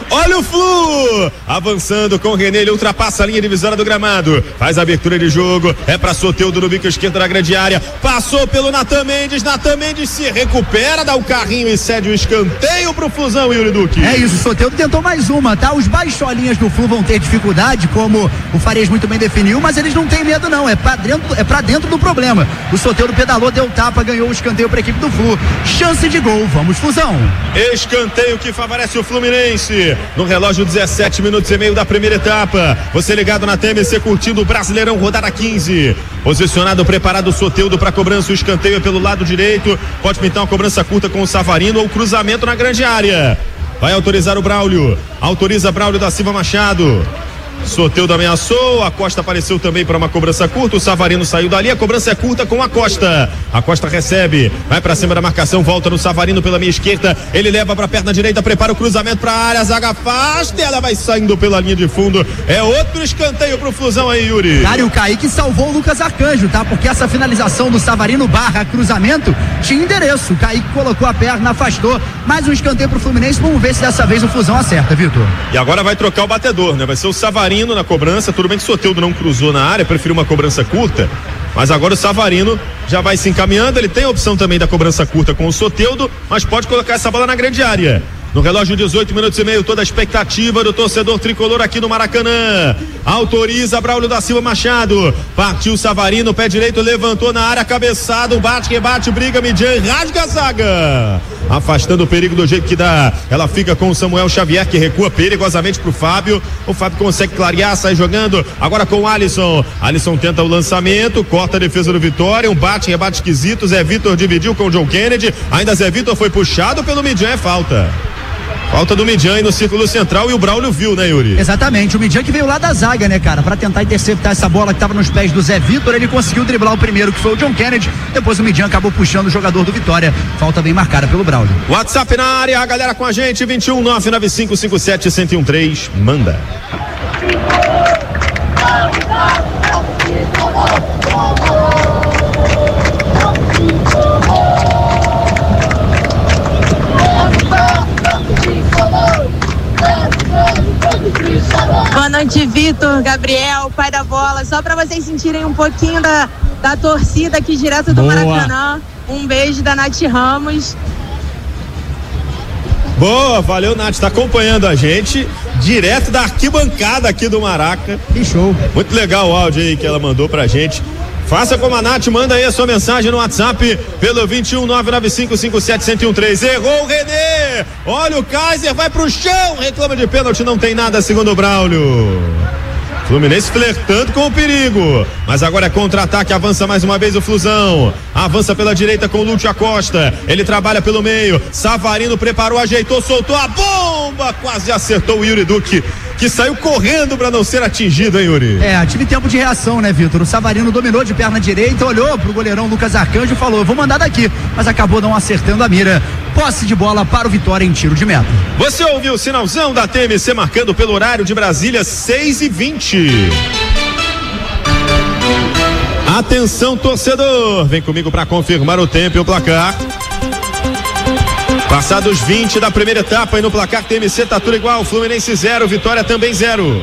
Olha o Flu! Avançando com o René, ele ultrapassa a linha divisória do gramado. Faz a abertura de jogo. É pra Soteldo no bico esquerdo da grande área. Passou pelo Natan Mendes. Natan Mendes se recupera, dá o carrinho e cede o escanteio pro Flusão, Yuri Duque. É isso, o Soteldo tentou mais uma, tá? Os baixolinhas do Flu vão ter dificuldade, como o Farias muito bem definiu, mas eles não têm medo não, é pra dentro do problema. O Soteldo pedalou, deu tapa, ganhou o escanteio pra equipe do Flu. Chance de gol, vamos Flusão. Escanteio que favorece o Fluminense. No relógio, 17 minutos e meio da primeira etapa. Você ligado na TMC, curtindo o Brasileirão, rodada 15. Posicionado, preparado o Soteldo para cobrança. O escanteio é pelo lado direito. Pode pintar uma cobrança curta com o Savarino ou cruzamento na grande área. Vai autorizar o Braulio. Autoriza Braulio da Silva Machado. Soteldo ameaçou, a Costa apareceu também para uma cobrança curta, o Savarino saiu dali, a cobrança é curta com a Costa. A Costa recebe, vai para cima da marcação, volta no Savarino pela meia esquerda, ele leva para a perna direita, prepara o cruzamento para a área, a zaga afasta, ela vai saindo pela linha de fundo. É outro escanteio pro Flusão aí, Yuri. Cara, e o Kaique salvou o Lucas Arcanjo, tá? Porque essa finalização do Savarino barra cruzamento tinha endereço. O Kaique colocou a perna, afastou. Mais um escanteio pro Fluminense. Vamos ver se dessa vez o Flusão acerta, Vitor. E agora vai trocar o batedor, né? Vai ser o Savarino na cobrança. Tudo bem que o Soteldo não cruzou na área, preferiu uma cobrança curta, mas agora o Savarino já vai se encaminhando. Ele tem a opção também da cobrança curta com o Soteldo, mas pode colocar essa bola na grande área. No relógio, 18 minutos e meio, toda a expectativa do torcedor tricolor aqui no Maracanã. Autoriza Braulio da Silva Machado. Partiu Savarino, pé direito, levantou na área, cabeçado, bate, rebate, briga, Midian, rasga a zaga. Afastando o perigo do jeito que dá. Ela fica com o Samuel Xavier, que recua perigosamente pro Fábio. O Fábio consegue clarear, sai jogando. Agora com o Alisson. Alisson tenta o lançamento, corta a defesa do Vitória. Um bate, rebate esquisito. Zé Vitor dividiu com o John Kennedy. Ainda Zé Vitor foi puxado pelo Midian, é falta. Falta do Midian no círculo central e o Braulio viu, né, Yuri? Exatamente, o Midian que veio lá da zaga, né, cara, pra tentar interceptar essa bola que tava nos pés do Zé Vitor. Ele conseguiu driblar o primeiro, que foi o John Kennedy. Depois o Midian acabou puxando o jogador do Vitória. Falta bem marcada pelo Braulio. WhatsApp na área, a galera com a gente, 21 995 57 1013. Manda. Boa noite, Vitor, Gabriel, pai da bola. Só para vocês sentirem um pouquinho da torcida aqui direto do Maracanã. Um beijo da Nath Ramos. Boa, valeu, Nath, tá acompanhando a gente direto da arquibancada aqui do Maraca. Que show. Muito legal o áudio aí que ela mandou pra gente. Faça como a Nath, manda aí a sua mensagem no WhatsApp pelo 21 995 57 1013. Errou o René. Olha o Kaiser, vai pro chão, reclama de pênalti, não tem nada, segundo o Braulio. Fluminense flertando com o perigo, mas agora é contra-ataque, avança mais uma vez o Flusão, avança pela direita com o Lúcio Acosta, ele trabalha pelo meio, Savarino preparou, ajeitou, soltou a bomba, quase acertou o Yuri Duque, que saiu correndo para não ser atingido, hein, Yuri? Tive tempo de reação, né, Vitor? O Savarino dominou de perna direita, olhou pro goleirão Lucas Arcanjo e falou, vou mandar daqui, mas acabou não acertando a mira. Posse de bola para o Vitória em tiro de meta. Você ouviu o sinalzão da TMC marcando pelo horário de Brasília, 6h20. Atenção, torcedor, vem comigo para confirmar o tempo e o placar. Passados 20 da primeira etapa e no placar TMC tá tudo igual, Fluminense 0, Vitória também 0.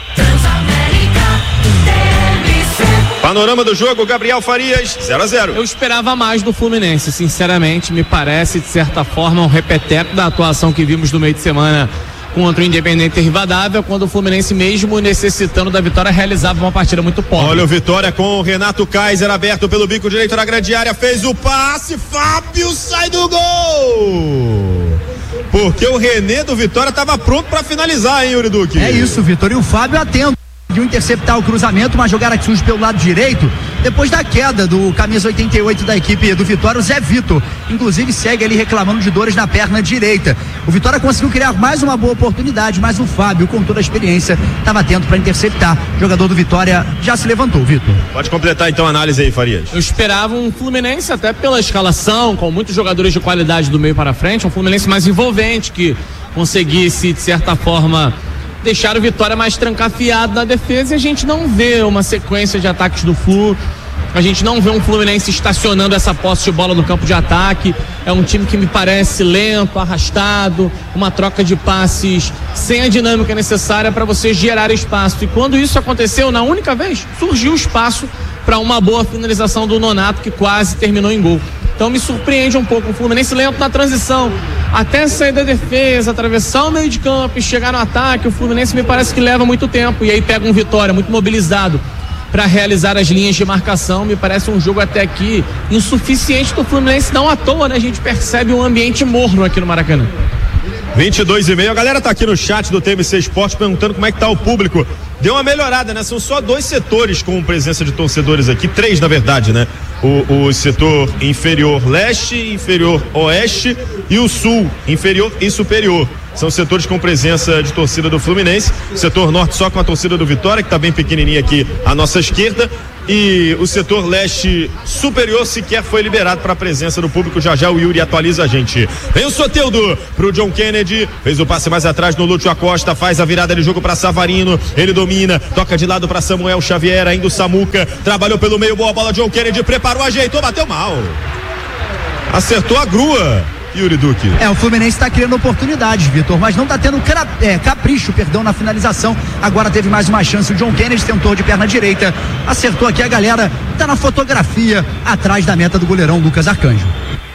Panorama do jogo, Gabriel Farias, 0-0. Eu esperava mais do Fluminense, sinceramente, me parece de certa forma um repeteco da atuação que vimos no meio de semana contra o Independente Rivadavia, quando o Fluminense, mesmo necessitando da vitória, realizava uma partida muito pobre. Olha o Vitória com o Renato Kaiser aberto pelo bico direito na grande área, fez o passe, Fábio sai do gol! Porque o René do Vitória estava pronto para finalizar, hein, Yuri Duque? É isso, Vitor, e o Fábio atento. Conseguiu interceptar o cruzamento, uma jogada que surge pelo lado direito, depois da queda do camisa 88 da equipe do Vitória, o Zé Vitor, inclusive segue ali reclamando de dores na perna direita. O Vitória conseguiu criar mais uma boa oportunidade, mas o Fábio, com toda a experiência, estava atento para interceptar. O jogador do Vitória já se levantou, Vitor. Pode completar então a análise aí, Farias. Eu esperava um Fluminense, até pela escalação, com muitos jogadores de qualidade do meio para frente, um Fluminense mais envolvente, que conseguisse, de certa forma, deixar o Vitória mais trancafiado na defesa, e a gente não vê uma sequência de ataques do Flu A gente não vê um Fluminense estacionando essa posse de bola no campo de ataque. É um time que me parece lento, arrastado, uma troca de passes sem a dinâmica necessária para você gerar espaço. E quando isso aconteceu, na única vez, surgiu espaço para uma boa finalização do Nonato, que quase terminou em gol. Então me surpreende um pouco o Fluminense lento na transição, até sair da defesa, atravessar o meio de campo e chegar no ataque. O Fluminense me parece que leva muito tempo, e aí pega um Vitória muito mobilizado para realizar as linhas de marcação. Me parece um jogo até aqui insuficiente do Fluminense, não à toa, né? A gente percebe um ambiente morno aqui no Maracanã. 22h30, a galera tá aqui no chat do TMC Esporte perguntando como é que tá o público. Deu uma melhorada, né? São só 2 setores com presença de torcedores aqui, 3 na verdade, né? O setor inferior leste, inferior oeste e o sul, inferior e superior. São setores com presença de torcida do Fluminense. O setor norte só com a torcida do Vitória, que tá bem pequenininha aqui à nossa esquerda. E o setor leste superior sequer foi liberado para a presença do público. Já já o Yuri atualiza a gente. Vem o Soteldo pro John Kennedy, fez o passe mais atrás no Lúcio Acosta, faz a virada de jogo para Savarino, ele domina, toca de lado para Samuel Xavier, ainda o Samuca, trabalhou pelo meio, boa bola, John Kennedy preparou, ajeitou, bateu mal, acertou a grua. Yuri Duque. O Fluminense está criando oportunidades, Vitor, mas não está tendo capricho, na finalização. Agora teve mais uma chance, o John Kennedy tentou de perna direita, acertou aqui a galera, tá na fotografia, atrás da meta do goleirão Lucas Arcanjo.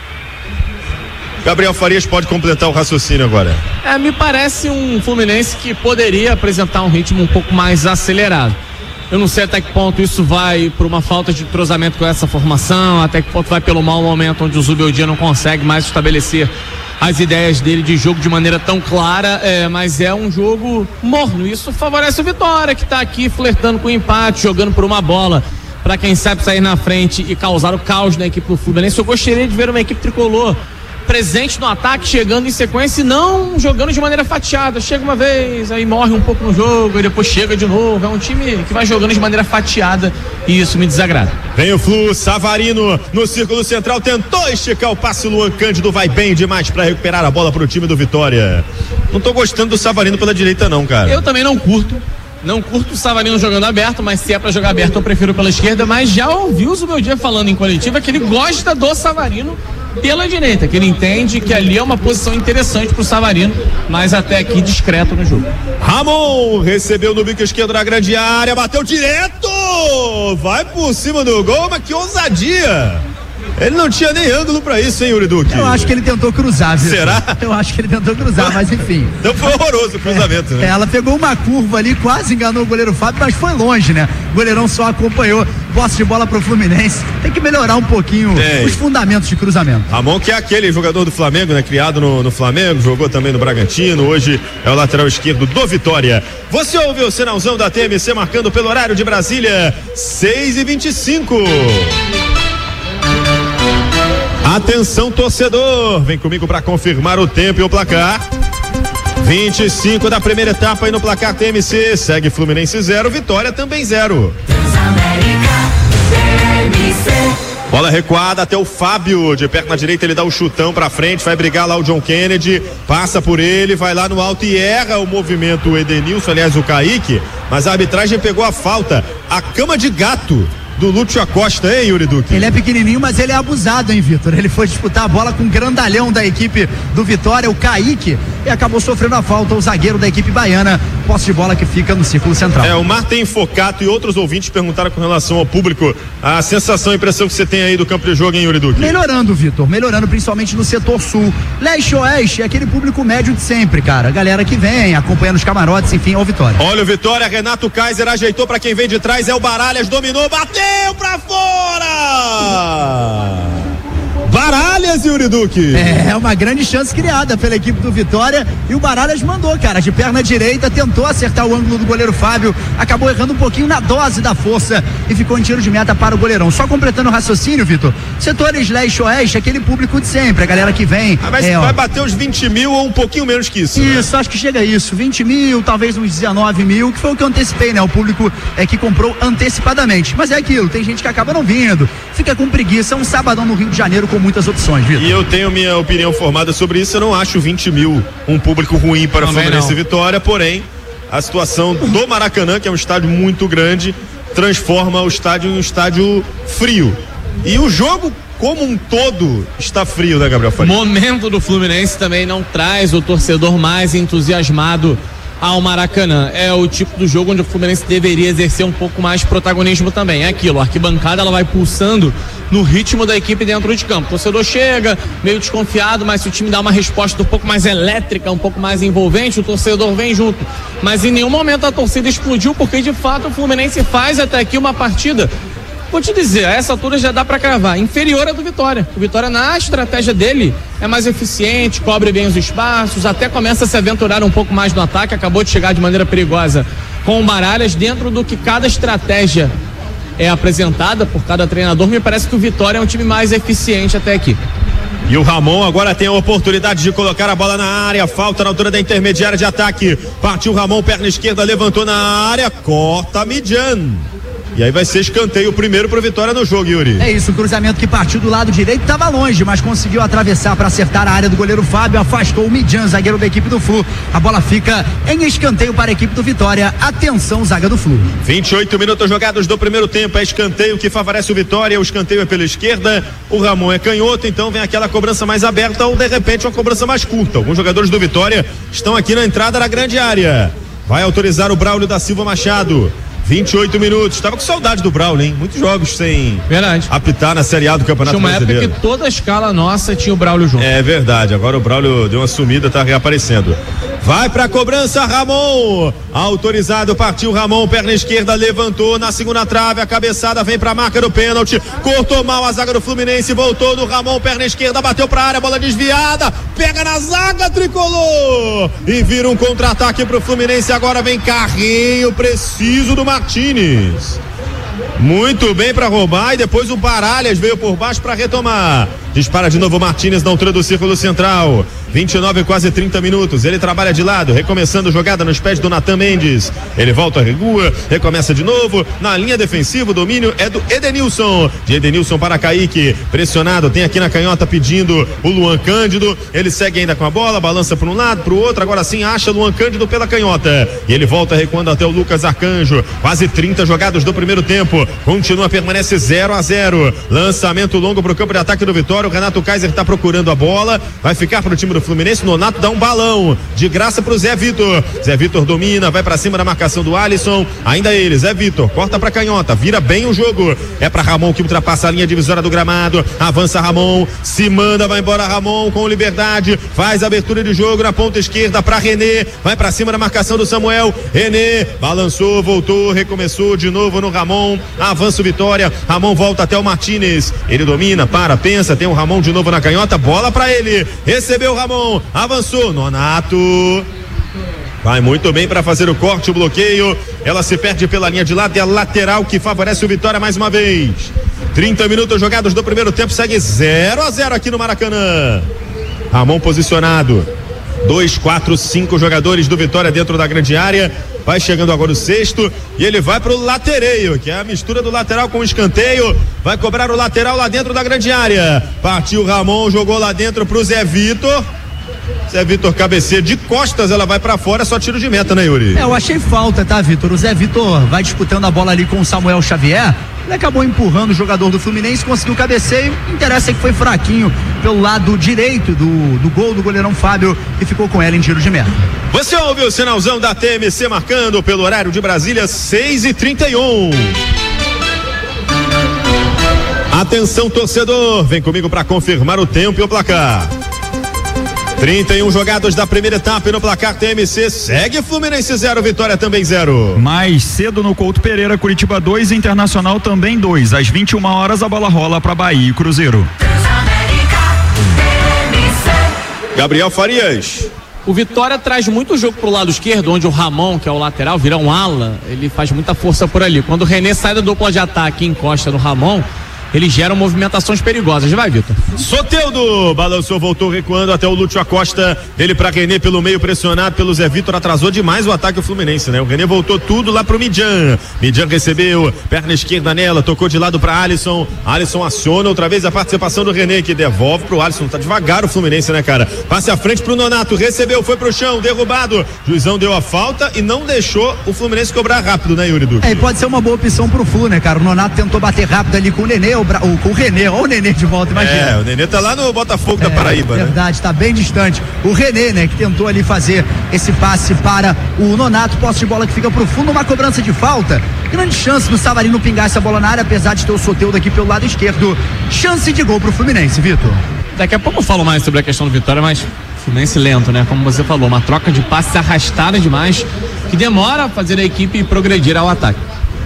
Gabriel Farias pode completar o raciocínio agora. Me parece um Fluminense que poderia apresentar um ritmo um pouco mais acelerado. Eu não sei até que ponto isso vai por uma falta de entrosamento com essa formação, até que ponto vai pelo mau momento onde o Zubeldia não consegue mais estabelecer as ideias dele de jogo de maneira tão clara, mas é um jogo morno. Isso favorece o Vitória, que está aqui flertando com o empate, jogando por uma bola para quem sabe sair na frente e causar o caos na equipe do Fluminense. Eu gostaria de ver uma equipe tricolor presente no ataque, chegando em sequência e não jogando de maneira fatiada. Chega uma vez, aí morre um pouco no jogo e depois chega de novo. É um time que vai jogando de maneira fatiada e isso me desagrada. Vem o Flu, Savarino no círculo central, tentou esticar o passe, Luan Cândido vai bem demais para recuperar a bola pro time do Vitória. Não tô gostando do Savarino pela direita não, cara. Eu também não curto o Savarino jogando aberto, mas se é pra jogar aberto eu prefiro pela esquerda. Mas já ouvi o Zubeldia falando em coletiva que ele gosta do Savarino pela direita, que ele entende que ali é uma posição interessante pro Savarino, mas até aqui discreto no jogo. Ramon recebeu no bico esquerdo na grande área, bateu direto, vai por cima do gol, mas que ousadia! Ele não tinha nem ângulo pra isso, hein, Yuri Duque? Eu acho que ele tentou cruzar, viu? Será? Eu acho que ele tentou cruzar, mas enfim. Então foi horroroso o cruzamento, né? Ela pegou uma curva ali, quase enganou o goleiro Fábio, mas foi longe, né? O goleirão só acompanhou. Posse de bola pro Fluminense. Tem que melhorar um pouquinho os fundamentos de cruzamento. Ramon, que é aquele jogador do Flamengo, né? Criado no Flamengo, jogou também no Bragantino, hoje é o lateral esquerdo do Vitória. Você ouviu o sinalzão da TMC marcando pelo horário de Brasília, 6h25. Atenção, torcedor, vem comigo para confirmar o tempo e o placar. 25 da primeira etapa aí no placar TMC, segue Fluminense 0, Vitória também 0. Bola recuada até o Fábio, de perna direita ele dá o chutão pra frente, vai brigar lá o John Kennedy, passa por ele, vai lá no alto e erra o movimento, o Edenilson, aliás o Kaique, mas a arbitragem pegou a falta, a cama de gato do Lúcio Acosta, hein, Yuri Duque? Ele é pequenininho, mas ele é abusado, hein, Vitor? Ele foi disputar a bola com o grandalhão da equipe do Vitória, o Kaique, e acabou sofrendo a falta, o zagueiro da equipe baiana. Posse de bola que fica no círculo central. O Martin Focato e outros ouvintes perguntaram com relação ao público, a sensação, a impressão que você tem aí do campo de jogo, hein, Yuri Duque? Melhorando, Vitor, melhorando principalmente no setor sul. Leste e oeste é aquele público médio de sempre, cara. Galera que vem, acompanhando os camarotes, enfim, ao Vitória. Olha o Vitória, Renato Kaiser ajeitou pra quem vem de trás, é o Baralhas, dominou, bateu pra fora! Baralhas, Yuri Duque. É uma grande chance criada pela equipe do Vitória e o Baralhas mandou, cara, de perna direita, tentou acertar o ângulo do goleiro Fábio, acabou errando um pouquinho na dose da força e ficou em tiro de meta para o goleirão. Só completando o raciocínio, Vitor, setores leste e oeste, aquele público de sempre, a galera que vem. Mas vai bater os 20 mil ou um pouquinho menos que isso. Isso, né? Acho que chega a isso, 20 mil, talvez uns 19 mil, que foi o que eu antecipei, né? O público que comprou antecipadamente. Mas é aquilo, tem gente que acaba não vindo, fica com preguiça, um sabadão no Rio de Janeiro com muitas opções, Vitor. E eu tenho minha opinião formada sobre isso, eu não acho 20 mil um público ruim para Fluminense e Vitória, porém a situação do Maracanã, que é um estádio muito grande, transforma o estádio em um estádio frio. E o jogo como um todo está frio, né, Gabriel Faria? Momento do Fluminense também não traz o torcedor mais entusiasmado ao Maracanã. É o tipo do jogo onde o Fluminense deveria exercer um pouco mais protagonismo também. É aquilo, a arquibancada ela vai pulsando no ritmo da equipe dentro de campo. O torcedor chega meio desconfiado, mas se o time dá uma resposta um pouco mais elétrica, um pouco mais envolvente, o torcedor vem junto. Mas em nenhum momento a torcida explodiu, porque de fato o Fluminense faz até aqui uma partida, vou te dizer, a essa altura já dá pra cravar, inferior à do Vitória. O Vitória, na estratégia dele, é mais eficiente, cobre bem os espaços, até começa a se aventurar um pouco mais no ataque, acabou de chegar de maneira perigosa com o Baralhas. Dentro do que cada estratégia é apresentada por cada treinador, me parece que o Vitória é um time mais eficiente até aqui. E o Ramon agora tem a oportunidade de colocar a bola na área, falta na altura da intermediária de ataque, partiu o Ramon, perna esquerda, levantou na área, corta Midjan. E aí vai ser escanteio primeiro pro Vitória no jogo, Yuri. É isso, o cruzamento que partiu do lado direito estava longe, mas conseguiu atravessar para acertar a área do goleiro Fábio, afastou o Midjan, zagueiro da equipe do Flu. A bola fica em escanteio para a equipe do Vitória. Atenção, zaga do Flu. 28 minutos jogados do primeiro tempo, é escanteio que favorece o Vitória, o escanteio é pela esquerda, o Ramon é canhoto, então vem aquela cobrança mais aberta ou de repente uma cobrança mais curta. Alguns jogadores do Vitória estão aqui na entrada da grande área. Vai autorizar o Braulio da Silva Machado. 28 minutos, tava com saudade do Braulio, hein? Muitos jogos sem apitar na Série A do Campeonato Brasileiro. Tinha uma época que toda a escala nossa tinha o Braulio junto. É verdade, agora o Braulio deu uma sumida, tá reaparecendo. Vai pra cobrança, Ramon, autorizado, partiu Ramon, perna esquerda, levantou na segunda trave, a cabeçada vem pra marca do pênalti, cortou mal a zaga do Fluminense, voltou do Ramon, perna esquerda, bateu pra área, bola desviada, pega na zaga, tricolor, e vira um contra-ataque pro Fluminense. Agora vem carrinho preciso do Martínez. Muito bem para roubar, e depois o Baralhas veio por baixo para retomar. Dispara de novo o Martínez na altura do círculo central. 29, quase 30 minutos. Ele trabalha de lado, recomeçando jogada nos pés do Natan Mendes. Ele volta, regua, recomeça de novo. Na linha defensiva, o domínio é do Edenilson. De Edenilson para Kaique. Pressionado, tem aqui na canhota pedindo o Luan Cândido. Ele segue ainda com a bola, balança para um lado, para o outro. Agora sim acha Luan Cândido pela canhota. E ele volta recuando até o Lucas Arcanjo. Quase 30 jogados do primeiro tempo. Continua, permanece 0-0. Lançamento longo para o campo de ataque do Vitória. O Renato Kaiser está procurando a bola. Vai ficar para o time do Fluminense. Nonato dá um balão de graça pro Zé Vitor. Zé Vitor domina, vai pra cima da marcação do Alisson. Ainda ele, Zé Vitor, corta pra canhota, vira bem o jogo. É pra Ramon que ultrapassa a linha divisória do gramado. Avança Ramon, se manda, vai embora Ramon com liberdade. Faz a abertura de jogo na ponta esquerda pra René. Vai pra cima da marcação do Samuel. René balançou, voltou, recomeçou de novo no Ramon. Avança o Vitória. Ramon volta até o Martínez. Ele domina, para, pensa, tem o Ramon de novo na canhota. Bola pra ele. Recebeu o Ramon. Avançou, Nonato vai muito bem para fazer o corte, o bloqueio, ela se perde pela linha de lado, é a lateral que favorece o Vitória mais uma vez. 30 minutos jogados do primeiro tempo, segue 0-0 aqui no Maracanã. Ramon posicionado, 2, 4, 5 jogadores do Vitória dentro da grande área. Vai chegando agora o sexto e ele vai pro latereio, que é a mistura do lateral com o escanteio. Vai cobrar o lateral lá dentro da grande área. Partiu Ramon, jogou lá dentro pro Zé Vitor. Zé Vitor cabeceia de costas, ela vai pra fora, só tiro de meta, né, Yuri? Eu achei falta, tá, Vitor? O Zé Vitor vai disputando a bola ali com o Samuel Xavier. Ele acabou empurrando o jogador do Fluminense, conseguiu o cabeceio. Interessa que foi fraquinho pelo lado direito do gol do goleirão Fábio, que ficou com ela em tiro de meta. Você ouve o sinalzão da TMC marcando pelo horário de Brasília, 6h31. Atenção, torcedor, vem comigo para confirmar o tempo e o placar. 31 jogados da primeira etapa e no placar TMC segue Fluminense 0, Vitória também 0. Mais cedo no Couto Pereira, Curitiba 2, Internacional também 2. Às 21 horas a bola rola para Bahia e Cruzeiro. Gabriel Farias. O Vitória traz muito jogo pro lado esquerdo, onde o Ramon, que é o lateral, vira um ala, ele faz muita força por ali. Quando o René sai da dupla de ataque e encosta no Ramon, eles geram movimentações perigosas. Vai, Vitor. Soteldo balançou, voltou recuando até o Lúcio Acosta, ele pra René pelo meio, pressionado pelo Zé Vitor, atrasou demais o ataque do Fluminense, né? O René voltou tudo lá pro Midjan recebeu, perna esquerda nela, tocou de lado pra Alisson aciona outra vez a participação do René, que devolve pro Alisson, tá devagar o Fluminense, né, cara? Passe à frente pro Nonato, recebeu, foi pro chão, derrubado, juizão deu a falta e não deixou o Fluminense cobrar rápido, né, Yuri Duque? E pode ser uma boa opção pro Flu, né, cara? O Nonato tentou bater rápido ali com o Nenê, com o René, olha o Nenê de volta, imagina. O Nenê tá lá no Botafogo da Paraíba, verdade, tá bem distante. O René, né, que tentou ali fazer esse passe para o Nonato, posse de bola que fica pro fundo, uma cobrança de falta. Grande chance do Savarino pingar essa bola na área, apesar de ter o Soteldo aqui pelo lado esquerdo. Chance de gol pro Fluminense, Vitor. Daqui a pouco eu falo mais sobre a questão do Vitória, mas Fluminense lento, né? Como você falou, uma troca de passes arrastada demais, que demora a fazer a equipe progredir ao ataque.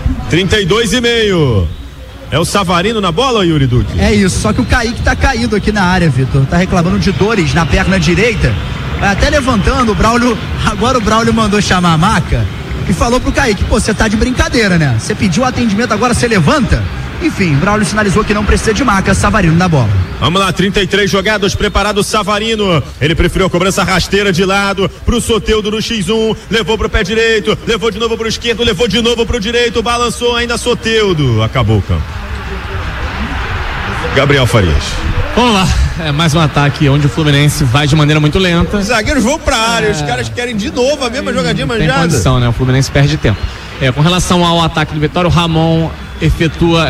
32,5. É o Savarino na bola, Yuri Duque? É isso, só que o Kaique tá caído aqui na área, Vitor. Tá reclamando de dores na perna direita. Vai até levantando, o Braulio. Agora o Braulio mandou chamar a maca e falou pro Kaique: pô, você tá de brincadeira, né? Você pediu atendimento, agora você levanta? Enfim, Braulio sinalizou que não precisa de maca, Savarino na bola. Vamos lá, 33 jogados, preparado Savarino. Ele preferiu a cobrança rasteira de lado pro Soteldo no X1, levou pro pé direito, levou de novo pro esquerdo, levou de novo pro direito, balançou ainda Soteldo. Acabou o campo. Gabriel Farias. Vamos lá, mais um ataque onde o Fluminense vai de maneira muito lenta. Os zagueiros vão pra área, os caras querem de novo a mesma jogadinha manjada. Tem condição, né? O Fluminense perde tempo. Com relação ao ataque do Vitória, o Ramon efetua